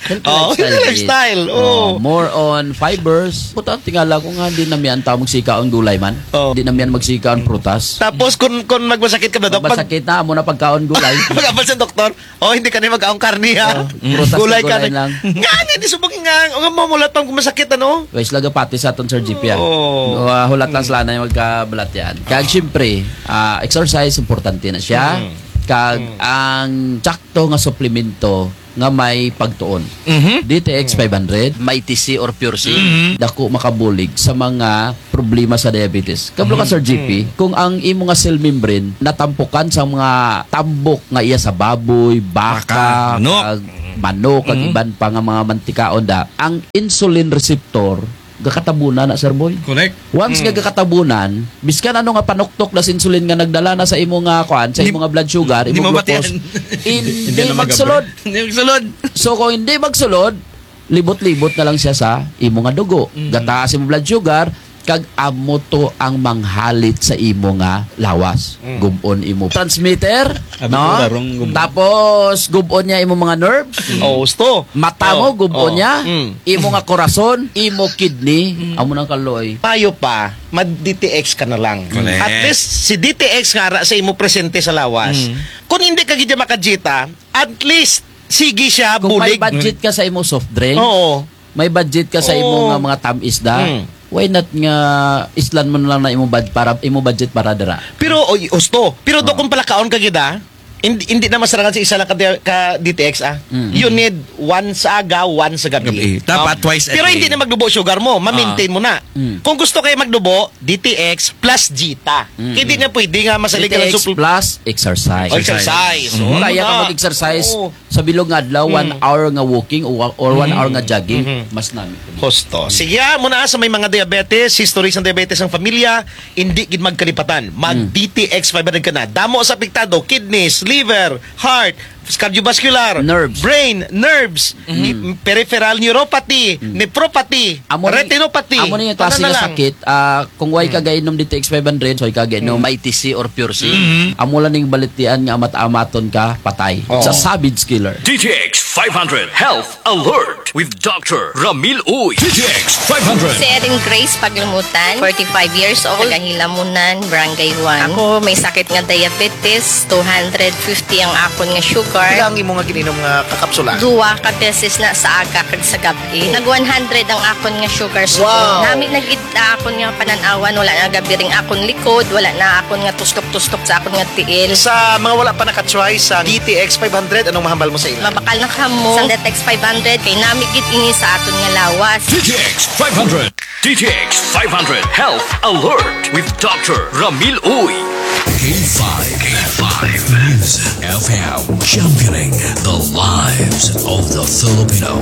Oh, lifestyle. healthy lifestyle. is, Oh. more on fibers. Puta, tingala ko nga, di naman tao magsika ang gulay man. Oh. Di naman magsika ang prutas. Tapos kung kung magmasakit ka ba, Dok? Pag Masakit na mo na pagkaon gulay. mag-abal sa doktor, oh, hindi ka na mag-aong karni ha. Oh, prutas Gulay na ka gulay na. lang. Nga, hindi subagin nga. Ang mamulat pang masakit, ano? Wais laga pati sa aton Sir G P yan. Oh. Uh, hulat lang sila na yung magkabalat yan. Kag syempre, ah, exercise importante na siya. Kag ang sakto nga suplemento nga may pagtuon. D T X five hundred, may T C or Pure C, dako makabulig sa mga problema sa diabetes. Kablo ka Sir G P, kung ang imo nga cell membrane natampukan sa mga tambok nga iya sa baboy, baka, Baka, manok. kag manok, kag iban pa nga mga mantikaon da, ang insulin receptor gakatabunan na Sir Boy. Correct. Once nga gakatabunan, biskan ano nga panuktok na insulin nga nagdala na sa imo nga kuan, sa imo nga blood sugar, Hindi imo mabatian. glucose, hindi na magsulod. Hindi magsulod. So kung hindi magsulod, libot-libot na lang siya sa imo nga dugo. Gataas imo blood sugar, kag amo to ang manghalit sa imo nga lawas. Gubon imo transmitter, Abi no? ko, darong gubon. Tapos gubon niya imo mga nerves. Oh, gusto. Mata mo, Oh, gubon oh, niya. mm. Imo nga korason, imo kidney, amo nang kaloy. Payo pa, mag-D T X ka na lang. Correct. At least, si D T X nga ra sa imo presente sa lawas. Kung hindi ka gidya makajita, at least, sige siya, Kung may bulig. budget ka sa imo soft drink, Oo. may budget ka sa imo Oo. nga mga tamis-isda, Mm. why not nga islan mo na lang na imo bad para imo budget para dira. Pero, oy, gusto. Pero Oh. do kung palakaon ka gida, hindi, hindi na masarangan sa isa lang ka, ka D T X ah. Mm. You need one sa aga, one sa gabi. Gabi. Dapat Um, twice a Pero day. hindi na magdubo sugar mo, ma-maintain mo na. Mm. Kung gusto kayo magdubo, D T X plus Gita. Hindi na pwede nga masalig D T ka ng X supl- plus exercise. exercise. Kung Oo, kaya ka na. mag-exercise Oo. sa bilog nga adlaw, one hour nga walking or, or one hour nga jogging, mas nami. Husto. Sige, ah, muna sa may mga diabetes, histories ng diabetes ng pamilya, hindi gid magkalipatan. Mag-D T X five hundred ka na. Damo sa apektado, kidneys, liver, heart, cardiovascular, Nerves. brain, nerves, ni- peripheral neuropathy, nephropathy, Amo ni- retinopathy. Amo ni yung klase Ano na nga lang? sakit, ah, kung why ka gainom D T X five hundred, so ka gainom may T C or Pure C, amo lang ning balitian nga amat-amaton ka, patay. It's a Oo. savage killer. D T X five hundred Health Alert with Doctor Ramil Uy. D T X five hundred. Si Erin Grace Paglumutan, forty-five years old, Hilamunan, Barangay one. Ako may sakit nga diabetes, two hundred fifty ang akon nga sugar. Ilang imo nga gininom nga kakapsula? Duwa ka beses na sa aga kag sa gabi. Nag one hundred ang akon nga sugar spoon. Wow. Nami nagid na akon nga pananawan, wala na gabi ring akon likod, wala na akon nga tustok-tustok sa akon nga tiil. Sa mga wala pa nakatry sa D T X five hundred, anong mahambal mo sa ila? Mabakal na kamo sa D T X five hundred kay nami gid ini sa aton nga lawas. D T X five hundred. D T X five hundred Health Alert with Doctor Ramil Uy. K five. K five. News F M. Championing the lives of the Filipino.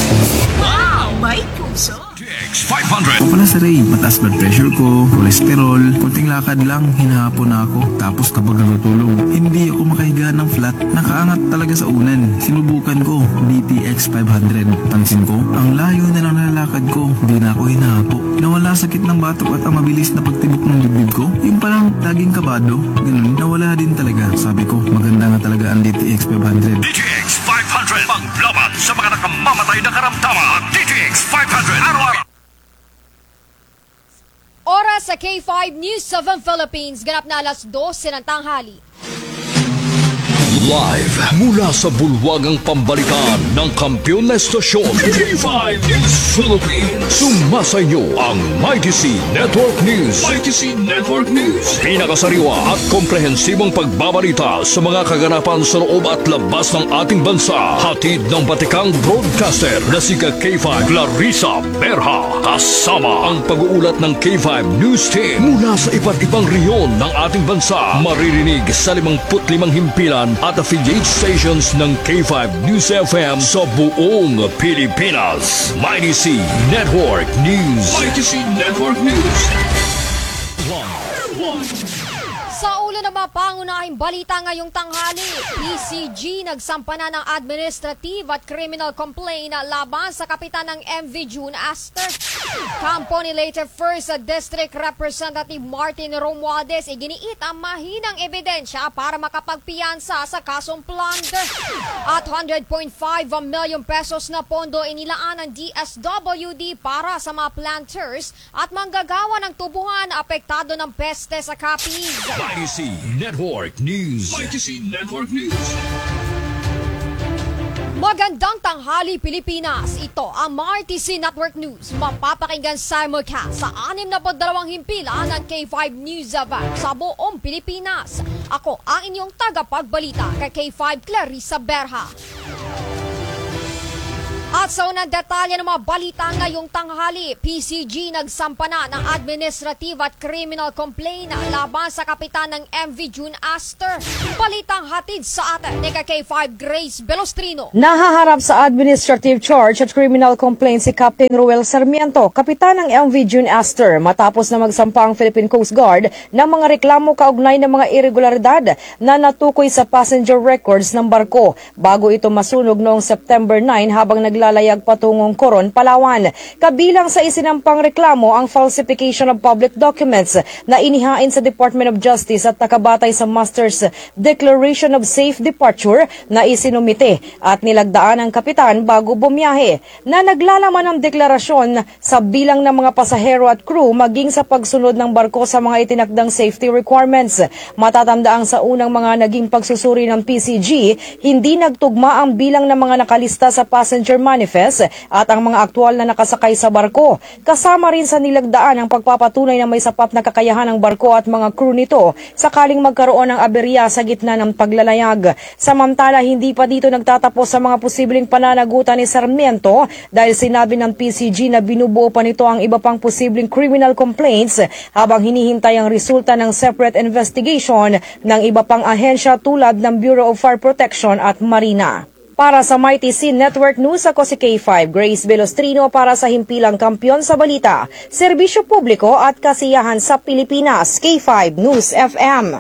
Wow, may puso. D T X five hundred. Ako pala sa Ray, mataas blood pressure ko, cholesterol, kunting lakad lang, hinahapon na ako. Tapos kapag natutulog, hindi ako makahiga ng flat. Nakaangat talaga sa unan. Sinubukan ko, D T X five hundred. Pansin ko, ang layo na lang nalalakad ko. Hindi na ako hinahapo. Nawala sakit ng batok at ang mabilis na pagtibok ng dibdib ko. Yung parang laging kabado, ganun, nawala din talaga. Sabi ko, maganda nga talaga ang D T X five hundred. D T X five hundred. Paglaban sa mga nakamamatay na karamdaman. D T X five hundred. Araw-araw. Oras sa K five News seven Philippines. Ganap na alas dose ng tanghali. Live mula sa bulwagang pambalikan ng kampiyon na estasyon K five News Philippines. Sumasa inyo ang Mighty C Network News. Mighty C Network News. Pinakasariwa at komprehensibong pagbabalita sa mga kaganapan sa loob at labas ng ating bansa. Hatid ng batikang broadcaster na si K five Clarissa Berha. Kasama ang pag-uulat ng K five News Team mula sa iba't ibang reyon ng ating bansa. Maririnig sa limangput limang himpilan at affiliate stations ng K five News F M sa buong Pilipinas. Mighty C Network News. Mighty C Network News. Sa ulat ulo ng mga pangunahing balita ngayong tanghali. P C G nagsampa na ng administrative at criminal complaint laban sa kapitan ng M V June Aster. Kampo ni Leyte First District Representative Martin Romualdez iginiit ang mahinang ebidensya para makapagpiyansa sa kasong plunder. At one hundred point five million pesos na pondo inilaan ng D S W D para sa mga planters at manggagawa ng tubuhan na apektado ng peste sa Capiz. Y T C Network News. Y T C Network News. Magandang tanghali Pilipinas. Ito ang Y T C Network News. Mapapakinggan simulcast sa anim na dalawang himpilan ng K five News Van sa buong Pilipinas. Ako ang inyong tagapagbalita kay K five Clarissa Berha. At sa unang detalye ng mga balita ngayong tanghali, P C G nagsampa na ng administrative at criminal complaint laban sa kapitan ng M V June Aster. Balitang hatid sa atin ni K five Grace Belostrino. Nahaharap sa administrative charge at criminal complaint si Captain Ruel Sarmiento, kapitan ng M V June Aster, matapos na magsampa ang Philippine Coast Guard ng mga reklamo kaugnay ng mga irregularidad na natukoy sa passenger records ng barko bago ito masunog noong September nine habang nag Naglalayag patungong Coron, Palawan. Kabilang sa isinampang reklamo ang falsification of public documents na inihain sa Department of Justice at nakabatay sa Master's Declaration of Safe Departure na isinumite at nilagdaan ng kapitan bago bumiyahe na naglalaman ng deklarasyon sa bilang ng mga pasahero at crew maging sa pagsunod ng barko sa mga itinakdang safety requirements. Matatandaang sa unang mga naging pagsusuri ng P C G, hindi nagtugma ang bilang ng mga nakalista sa passenger manifest at ang mga aktwal na nakasakay sa barko. Kasama rin sa nilagdaan ang pagpapatunay na may sapat na kakayahan ng barko at mga crew nito sakaling magkaroon ng aberya sa gitna ng paglalayag. Samantala, hindi pa dito nagtatapos sa mga posibleng pananagutan ni Sarmiento dahil sinabi ng P C G na binubuo pa nito ang iba pang posibleng criminal complaints habang hinihintay ang resulta ng separate investigation ng iba pang ahensya tulad ng Bureau of Fire Protection at Marina. Para sa Y T C Network News, ako si K five Grace Belostrino para sa himpilang kampiyon sa balita, serbisyo publiko at kasiyahan sa Pilipinas, K five News F M.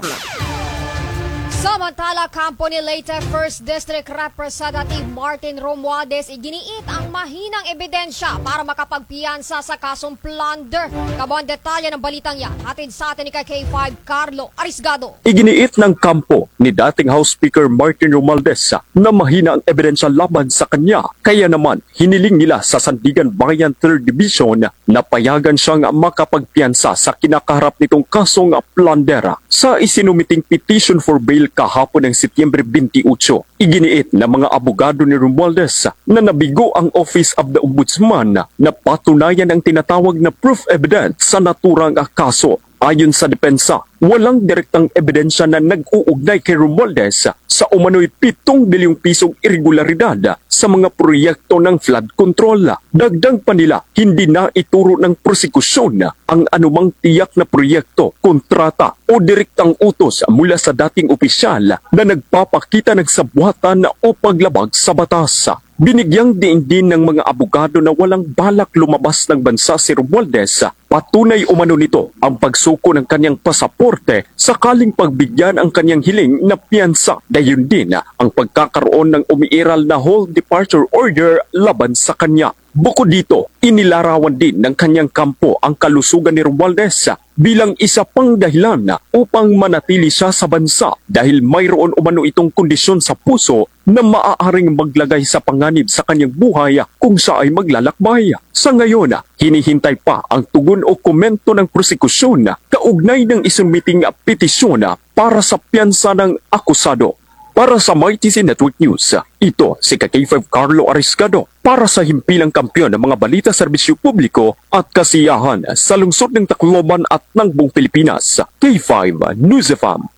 Samantala, kampo ni Leyte First District Representative Martin Romualdez iginiit ang mahinang ebidensya para makapagpiyansa sa kasong plunder. Kabuang detalye ng balitang yan, hatid sa atin ni K five Carlo Arisgado. Iginiit ng kampo ni dating House Speaker Martin Romualdez na mahina ang ebidensya laban sa kanya. Kaya naman, hiniling nila sa Sandigan Bayan third Division na payagan siyang makapagpiyansa sa kinakaharap nitong kasong plunder. Sa isinumiting petition for bail kahapon ng Setyembre twenty-eight, iginiit ng mga abogado ni Romualdez na nabigo ang Office of the Ombudsman na patunayan ang tinatawag na proof evidence sa naturang kaso. Ayon sa depensa, walang direktang ebidensya na nag-uugnay kay Romualdez sa umano'y pitong bilyong pisong irregularidad sa mga proyekto ng flood control. Dagdag pa nila, hindi na ituro ng prosekusyon ang anumang tiyak na proyekto, kontrata o direktang utos mula sa dating opisyal na nagpapakita ng sabwatan o paglabag sa batas. Binigyang diin din ng mga abogado na walang balak lumabas ng bansa si Romualdez. Patunay umano nito ang pagsuko ng kanyang pasaporte sakaling pagbigyan ang kanyang hiling na piyansa. Dayon din ang pagkakaroon ng umiiral na hold departure order laban sa kanya. Bukod dito, inilarawan din ng kanyang kampo ang kalusugan ni Romualdez bilang isa pang dahilan upang manatili siya sa bansa dahil mayroon umano itong kondisyon sa puso na maaaring maglagay sa panganib sa kanyang buhay kung siya ay maglalakbay. Sa ngayon, hinihintay pa ang tugon o komento ng prosekusyon kaugnay ng isumiting petisyon para sa piyansa ng akusado. Para sa Y T C Network News, ito si K five Carlo Arisgado para sa himpilang kampiyon ng mga balita serbisyo publiko at kasiyahan sa lungsod ng Tacloban at ng buong Pilipinas. K five News F M.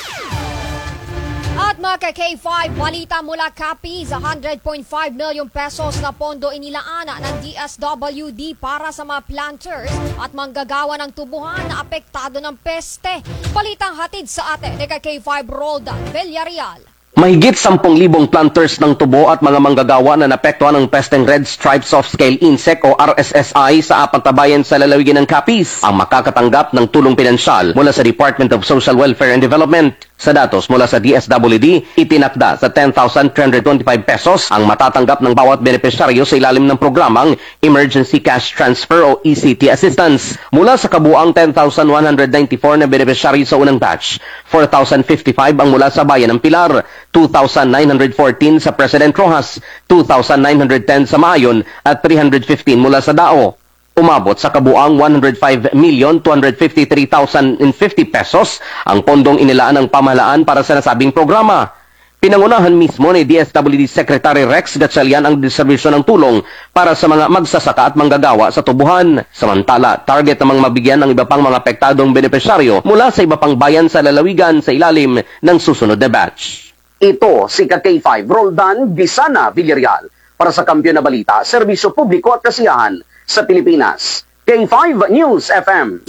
At mga K five, balita mula Capiz, one hundred point five million pesos na pondo inilaan ng D S W D para sa mga planters at manggagawa ng tubuhan na apektado ng peste. Balitang hatid sa atin ni K five Roldan Villarreal. Mahigit sampung libong planters ng tubo at mga manggagawa na napektuhan ng Pest and Red Stripe Soft-Scale Insect o R S S I sa apat na bayan sa lalawigan ng Capiz ang makakatanggap ng tulong pinansyal mula sa Department of Social Welfare and Development. Sa datos mula sa D S W D, itinakda sa ten thousand three hundred twenty-five pesos ang matatanggap ng bawat benepisyaryo sa ilalim ng programang Emergency Cash Transfer o E C T Assistance. Mula sa kabuang ten thousand one hundred ninety-four na benepisyaryo sa unang batch, four thousand fifty-five ang mula sa bayan ng Pilar, two thousand nine hundred fourteen sa President Roxas, two thousand nine hundred ten sa Maayon at three hundred fifteen mula sa Dao. Umabot sa kabuang one hundred five million two hundred fifty-three thousand fifty pesos ang pondong inilaan ng pamahalaan para sa nasabing programa. Pinangunahan mismo ni D S W D Secretary Rex Gatchalian ang distribusyon ng tulong para sa mga magsasaka at manggagawa sa tubuhan. Samantala, target namang mabigyan ng iba pang mga apektadong benepisyaryo mula sa iba pang bayan sa lalawigan sa ilalim ng susunod na batch. Ito si K five Roldan Bisana Villarreal para sa Kampiyon na Balita, Serbisyo Publiko at Kasiyahan sa Pilipinas. K five News F M.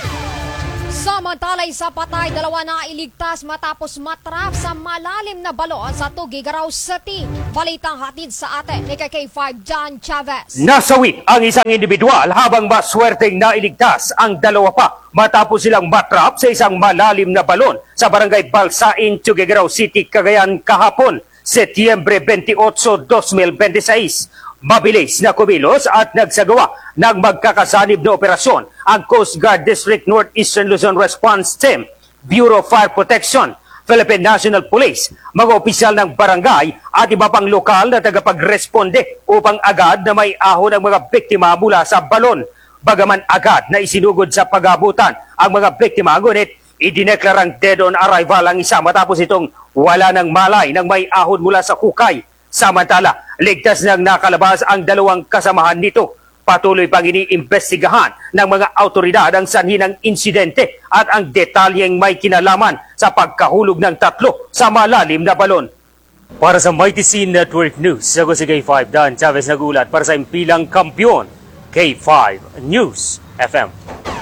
Samantala, isa patay, dalawa na iligtas matapos matrap sa malalim na balon sa Tugigaraw City. Balitang hatid sa atin ni K five John Chavez. Nasawi ang isang individual habang maswerteng nailigtas ang dalawa pa matapos silang matrap sa isang malalim na balon sa barangay Balsain, Tugigaraw City, Cagayan kahapon, Setyembre twenty-eight, twenty twenty-six. Mabilis na kumilos at nagsagawa ng magkakasanib na operasyon ang Coast Guard District Northeastern Luzon Response Team, Bureau of Fire Protection, Philippine National Police, mga opisyal ng barangay at iba pang lokal na tagapagresponde upang agad na may ahon ang mga biktima mula sa balon. Bagaman agad na isinugod sa pag-abutan ang mga biktima, ngunit idineklarang dead on arrival ang isa matapos itong wala ng malay ng may ahon mula sa hukay. Samantala, ligtas nang nakalabas ang dalawang kasamahan nito. Patuloy pang iniimbestigahan ng mga autoridad ang sanhi ng insidente at ang detalyeng may kinalaman sa pagkahulog ng tatlo sa malalim na balon. Para sa Mighty C Network News, ako si K five Dan Chavez nagulat para sa impilang kampiyon, K five News F M.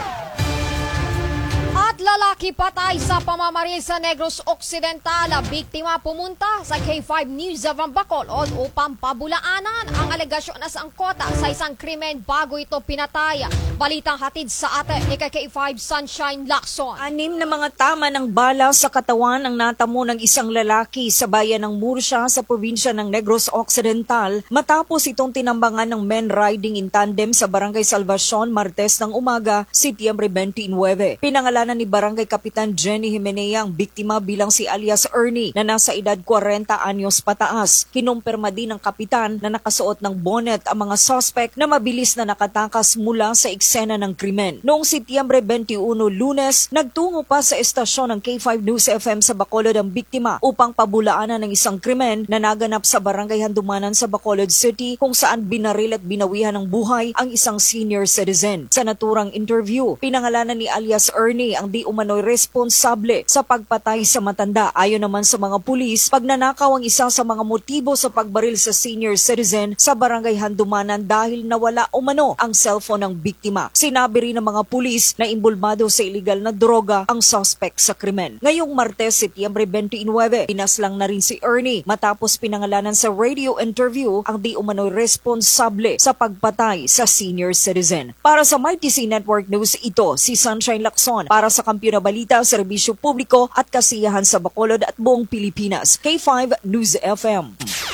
Lalaki patay sa pamamaril sa Negros Occidental. Biktima pumunta sa K five News of Bacolod upang pabulaanan ang alegasyon na sangkota sa isang krimen bago ito pinatay. Balitang hatid sa atin ni K five Sunshine Lacson. Anim na mga tama ng bala sa katawan ang natamo ng isang lalaki sa bayan ng Murcia sa probinsya ng Negros Occidental matapos itong tinambangan ng men riding in tandem sa Barangay Salvacion Martes ng umaga, Setyembre twenty-nine. Pinangalanan ni Barangay Kapitan Jenny Jimenea ang biktima bilang si alias Ernie na nasa edad forty anyos pataas. Kinumpirma din ng kapitan na nakasuot ng bonnet ang mga suspect na mabilis na nakatakas mula sa eksena ng krimen. Noong Setyembre twenty-one, Lunes, nagtungo pa sa estasyon ng K five News F M sa Bacolod ang biktima upang pabulaanan ng isang krimen na naganap sa Barangay Handumanan sa Bacolod City kung saan binaril at binawihan ng buhay ang isang senior citizen. Sa naturang interview, pinangalanan ni alias Ernie ang di umano'y responsable sa pagpatay sa matanda. Ayon naman sa mga pulis, pagnanakaw ang isa sa mga motibo sa pagbaril sa senior citizen sa Barangay Handumanan dahil nawala umano ang cellphone ng biktima. Sinabi rin ng mga pulis na imbulmado sa iligal na droga ang suspect sa krimen. Ngayong Martes, Setyembre twenty-nine, pinaslang na rin si Ernie matapos pinangalanan sa radio interview ang di umano'y responsable sa pagpatay sa senior citizen. Para sa Mighty C Network News, ito si Sunshine Lacson para sa Kampiyon na Balita, Serbisyo Publiko at Kasiyahan sa Bacolod at buong Pilipinas. K five News F M.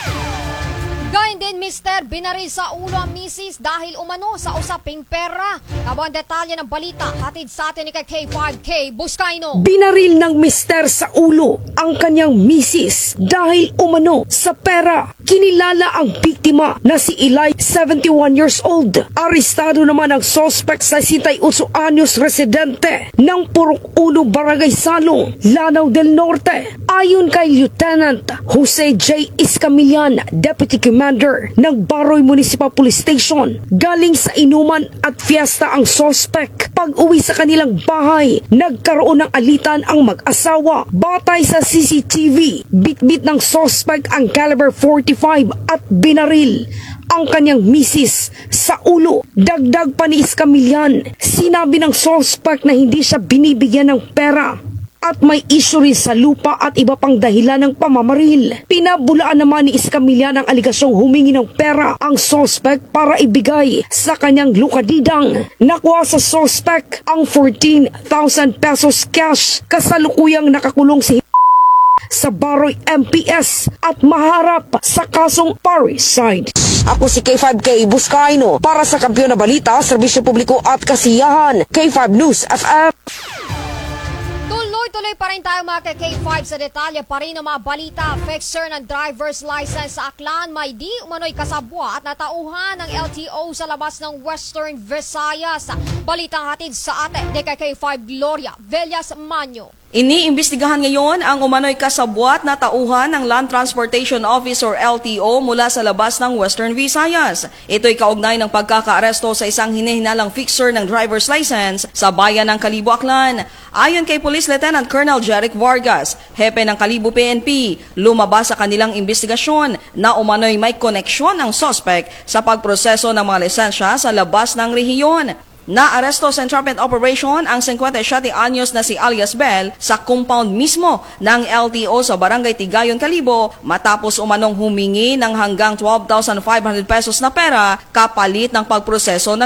Gayun din, Mister binaril sa ulo ang misis dahil umano sa usaping pera. Kabang detalye ng balita, hatid sa atin ni K five K Buscaino. Binaril ng Mister sa ulo ang kanyang misis dahil umano sa pera. Kinilala ang biktima na si Eli, seventy-one years old. Arestado naman ang suspect sa sixty-eight anyos residente ng Purok uno Barangay Salong, Lanao del Norte. Ayon kay Lieutenant Jose J. Iscamillan, Deputy Commander ng Baroy Municipal Police Station, galing sa inuman at fiesta ang suspect. Pag-uwi sa kanilang bahay, nagkaroon ng alitan ang mag-asawa. Batay sa C C T V, bitbit ng suspect ang caliber forty-five at binaril ang kanyang misis sa ulo. Dagdag pa ni Iscamillan, sinabi ng suspect na hindi siya binibigyan ng pera at may issue rin sa lupa at iba pang dahilan ng pamamaril. Pinabulaan naman ni Escamilla ng aligasyong humingi ng pera ang suspect para ibigay sa kanyang lukadidang. Nakuha sa suspect ang fourteen thousand pesos cash. Kasalukuyang nakakulong si sa Baroy M P S at maharap sa kasong parricide. Ako si K five K Buscaino para sa Kampiyon na Balita, Serbisyo Publiko at Kasiyahan, K five News F M. Tuloy-tuloy pa rin tayo mga ka-K five sa detalye pa rin ng mga balita. Fixer ng driver's license sa Aklan may di umano'y kasabwa at natauhan ng L T O sa labas ng Western Visayas. Balitang hatid sa atin ni K five Gloria Villas Manyo. Iniimbestigahan ngayon ang umano'y kasabwat na tauhan ng Land Transportation Office or L T O mula sa labas ng Western Visayas. Ito'y kaugnay ng pagkakaaresto sa isang hinihinalang fixer ng driver's license sa bayan ng Kalibo, Aklan. Ayon kay Police Lieutenant Colonel Jeric Vargas, hepe ng Kalibo P N P, lumabas sa kanilang imbestigasyon na umano'y may koneksyon ang suspect sa pagproseso ng mga lisensya sa labas ng rehiyon. Naaresto sa entrapment operation ang fifty-seven anyos na si alias Bell sa compound mismo ng L T O sa Barangay Tigayon, Kalibo matapos umanong humingi ng hanggang twelve thousand five hundred pesos na pera kapalit ng pagproseso ng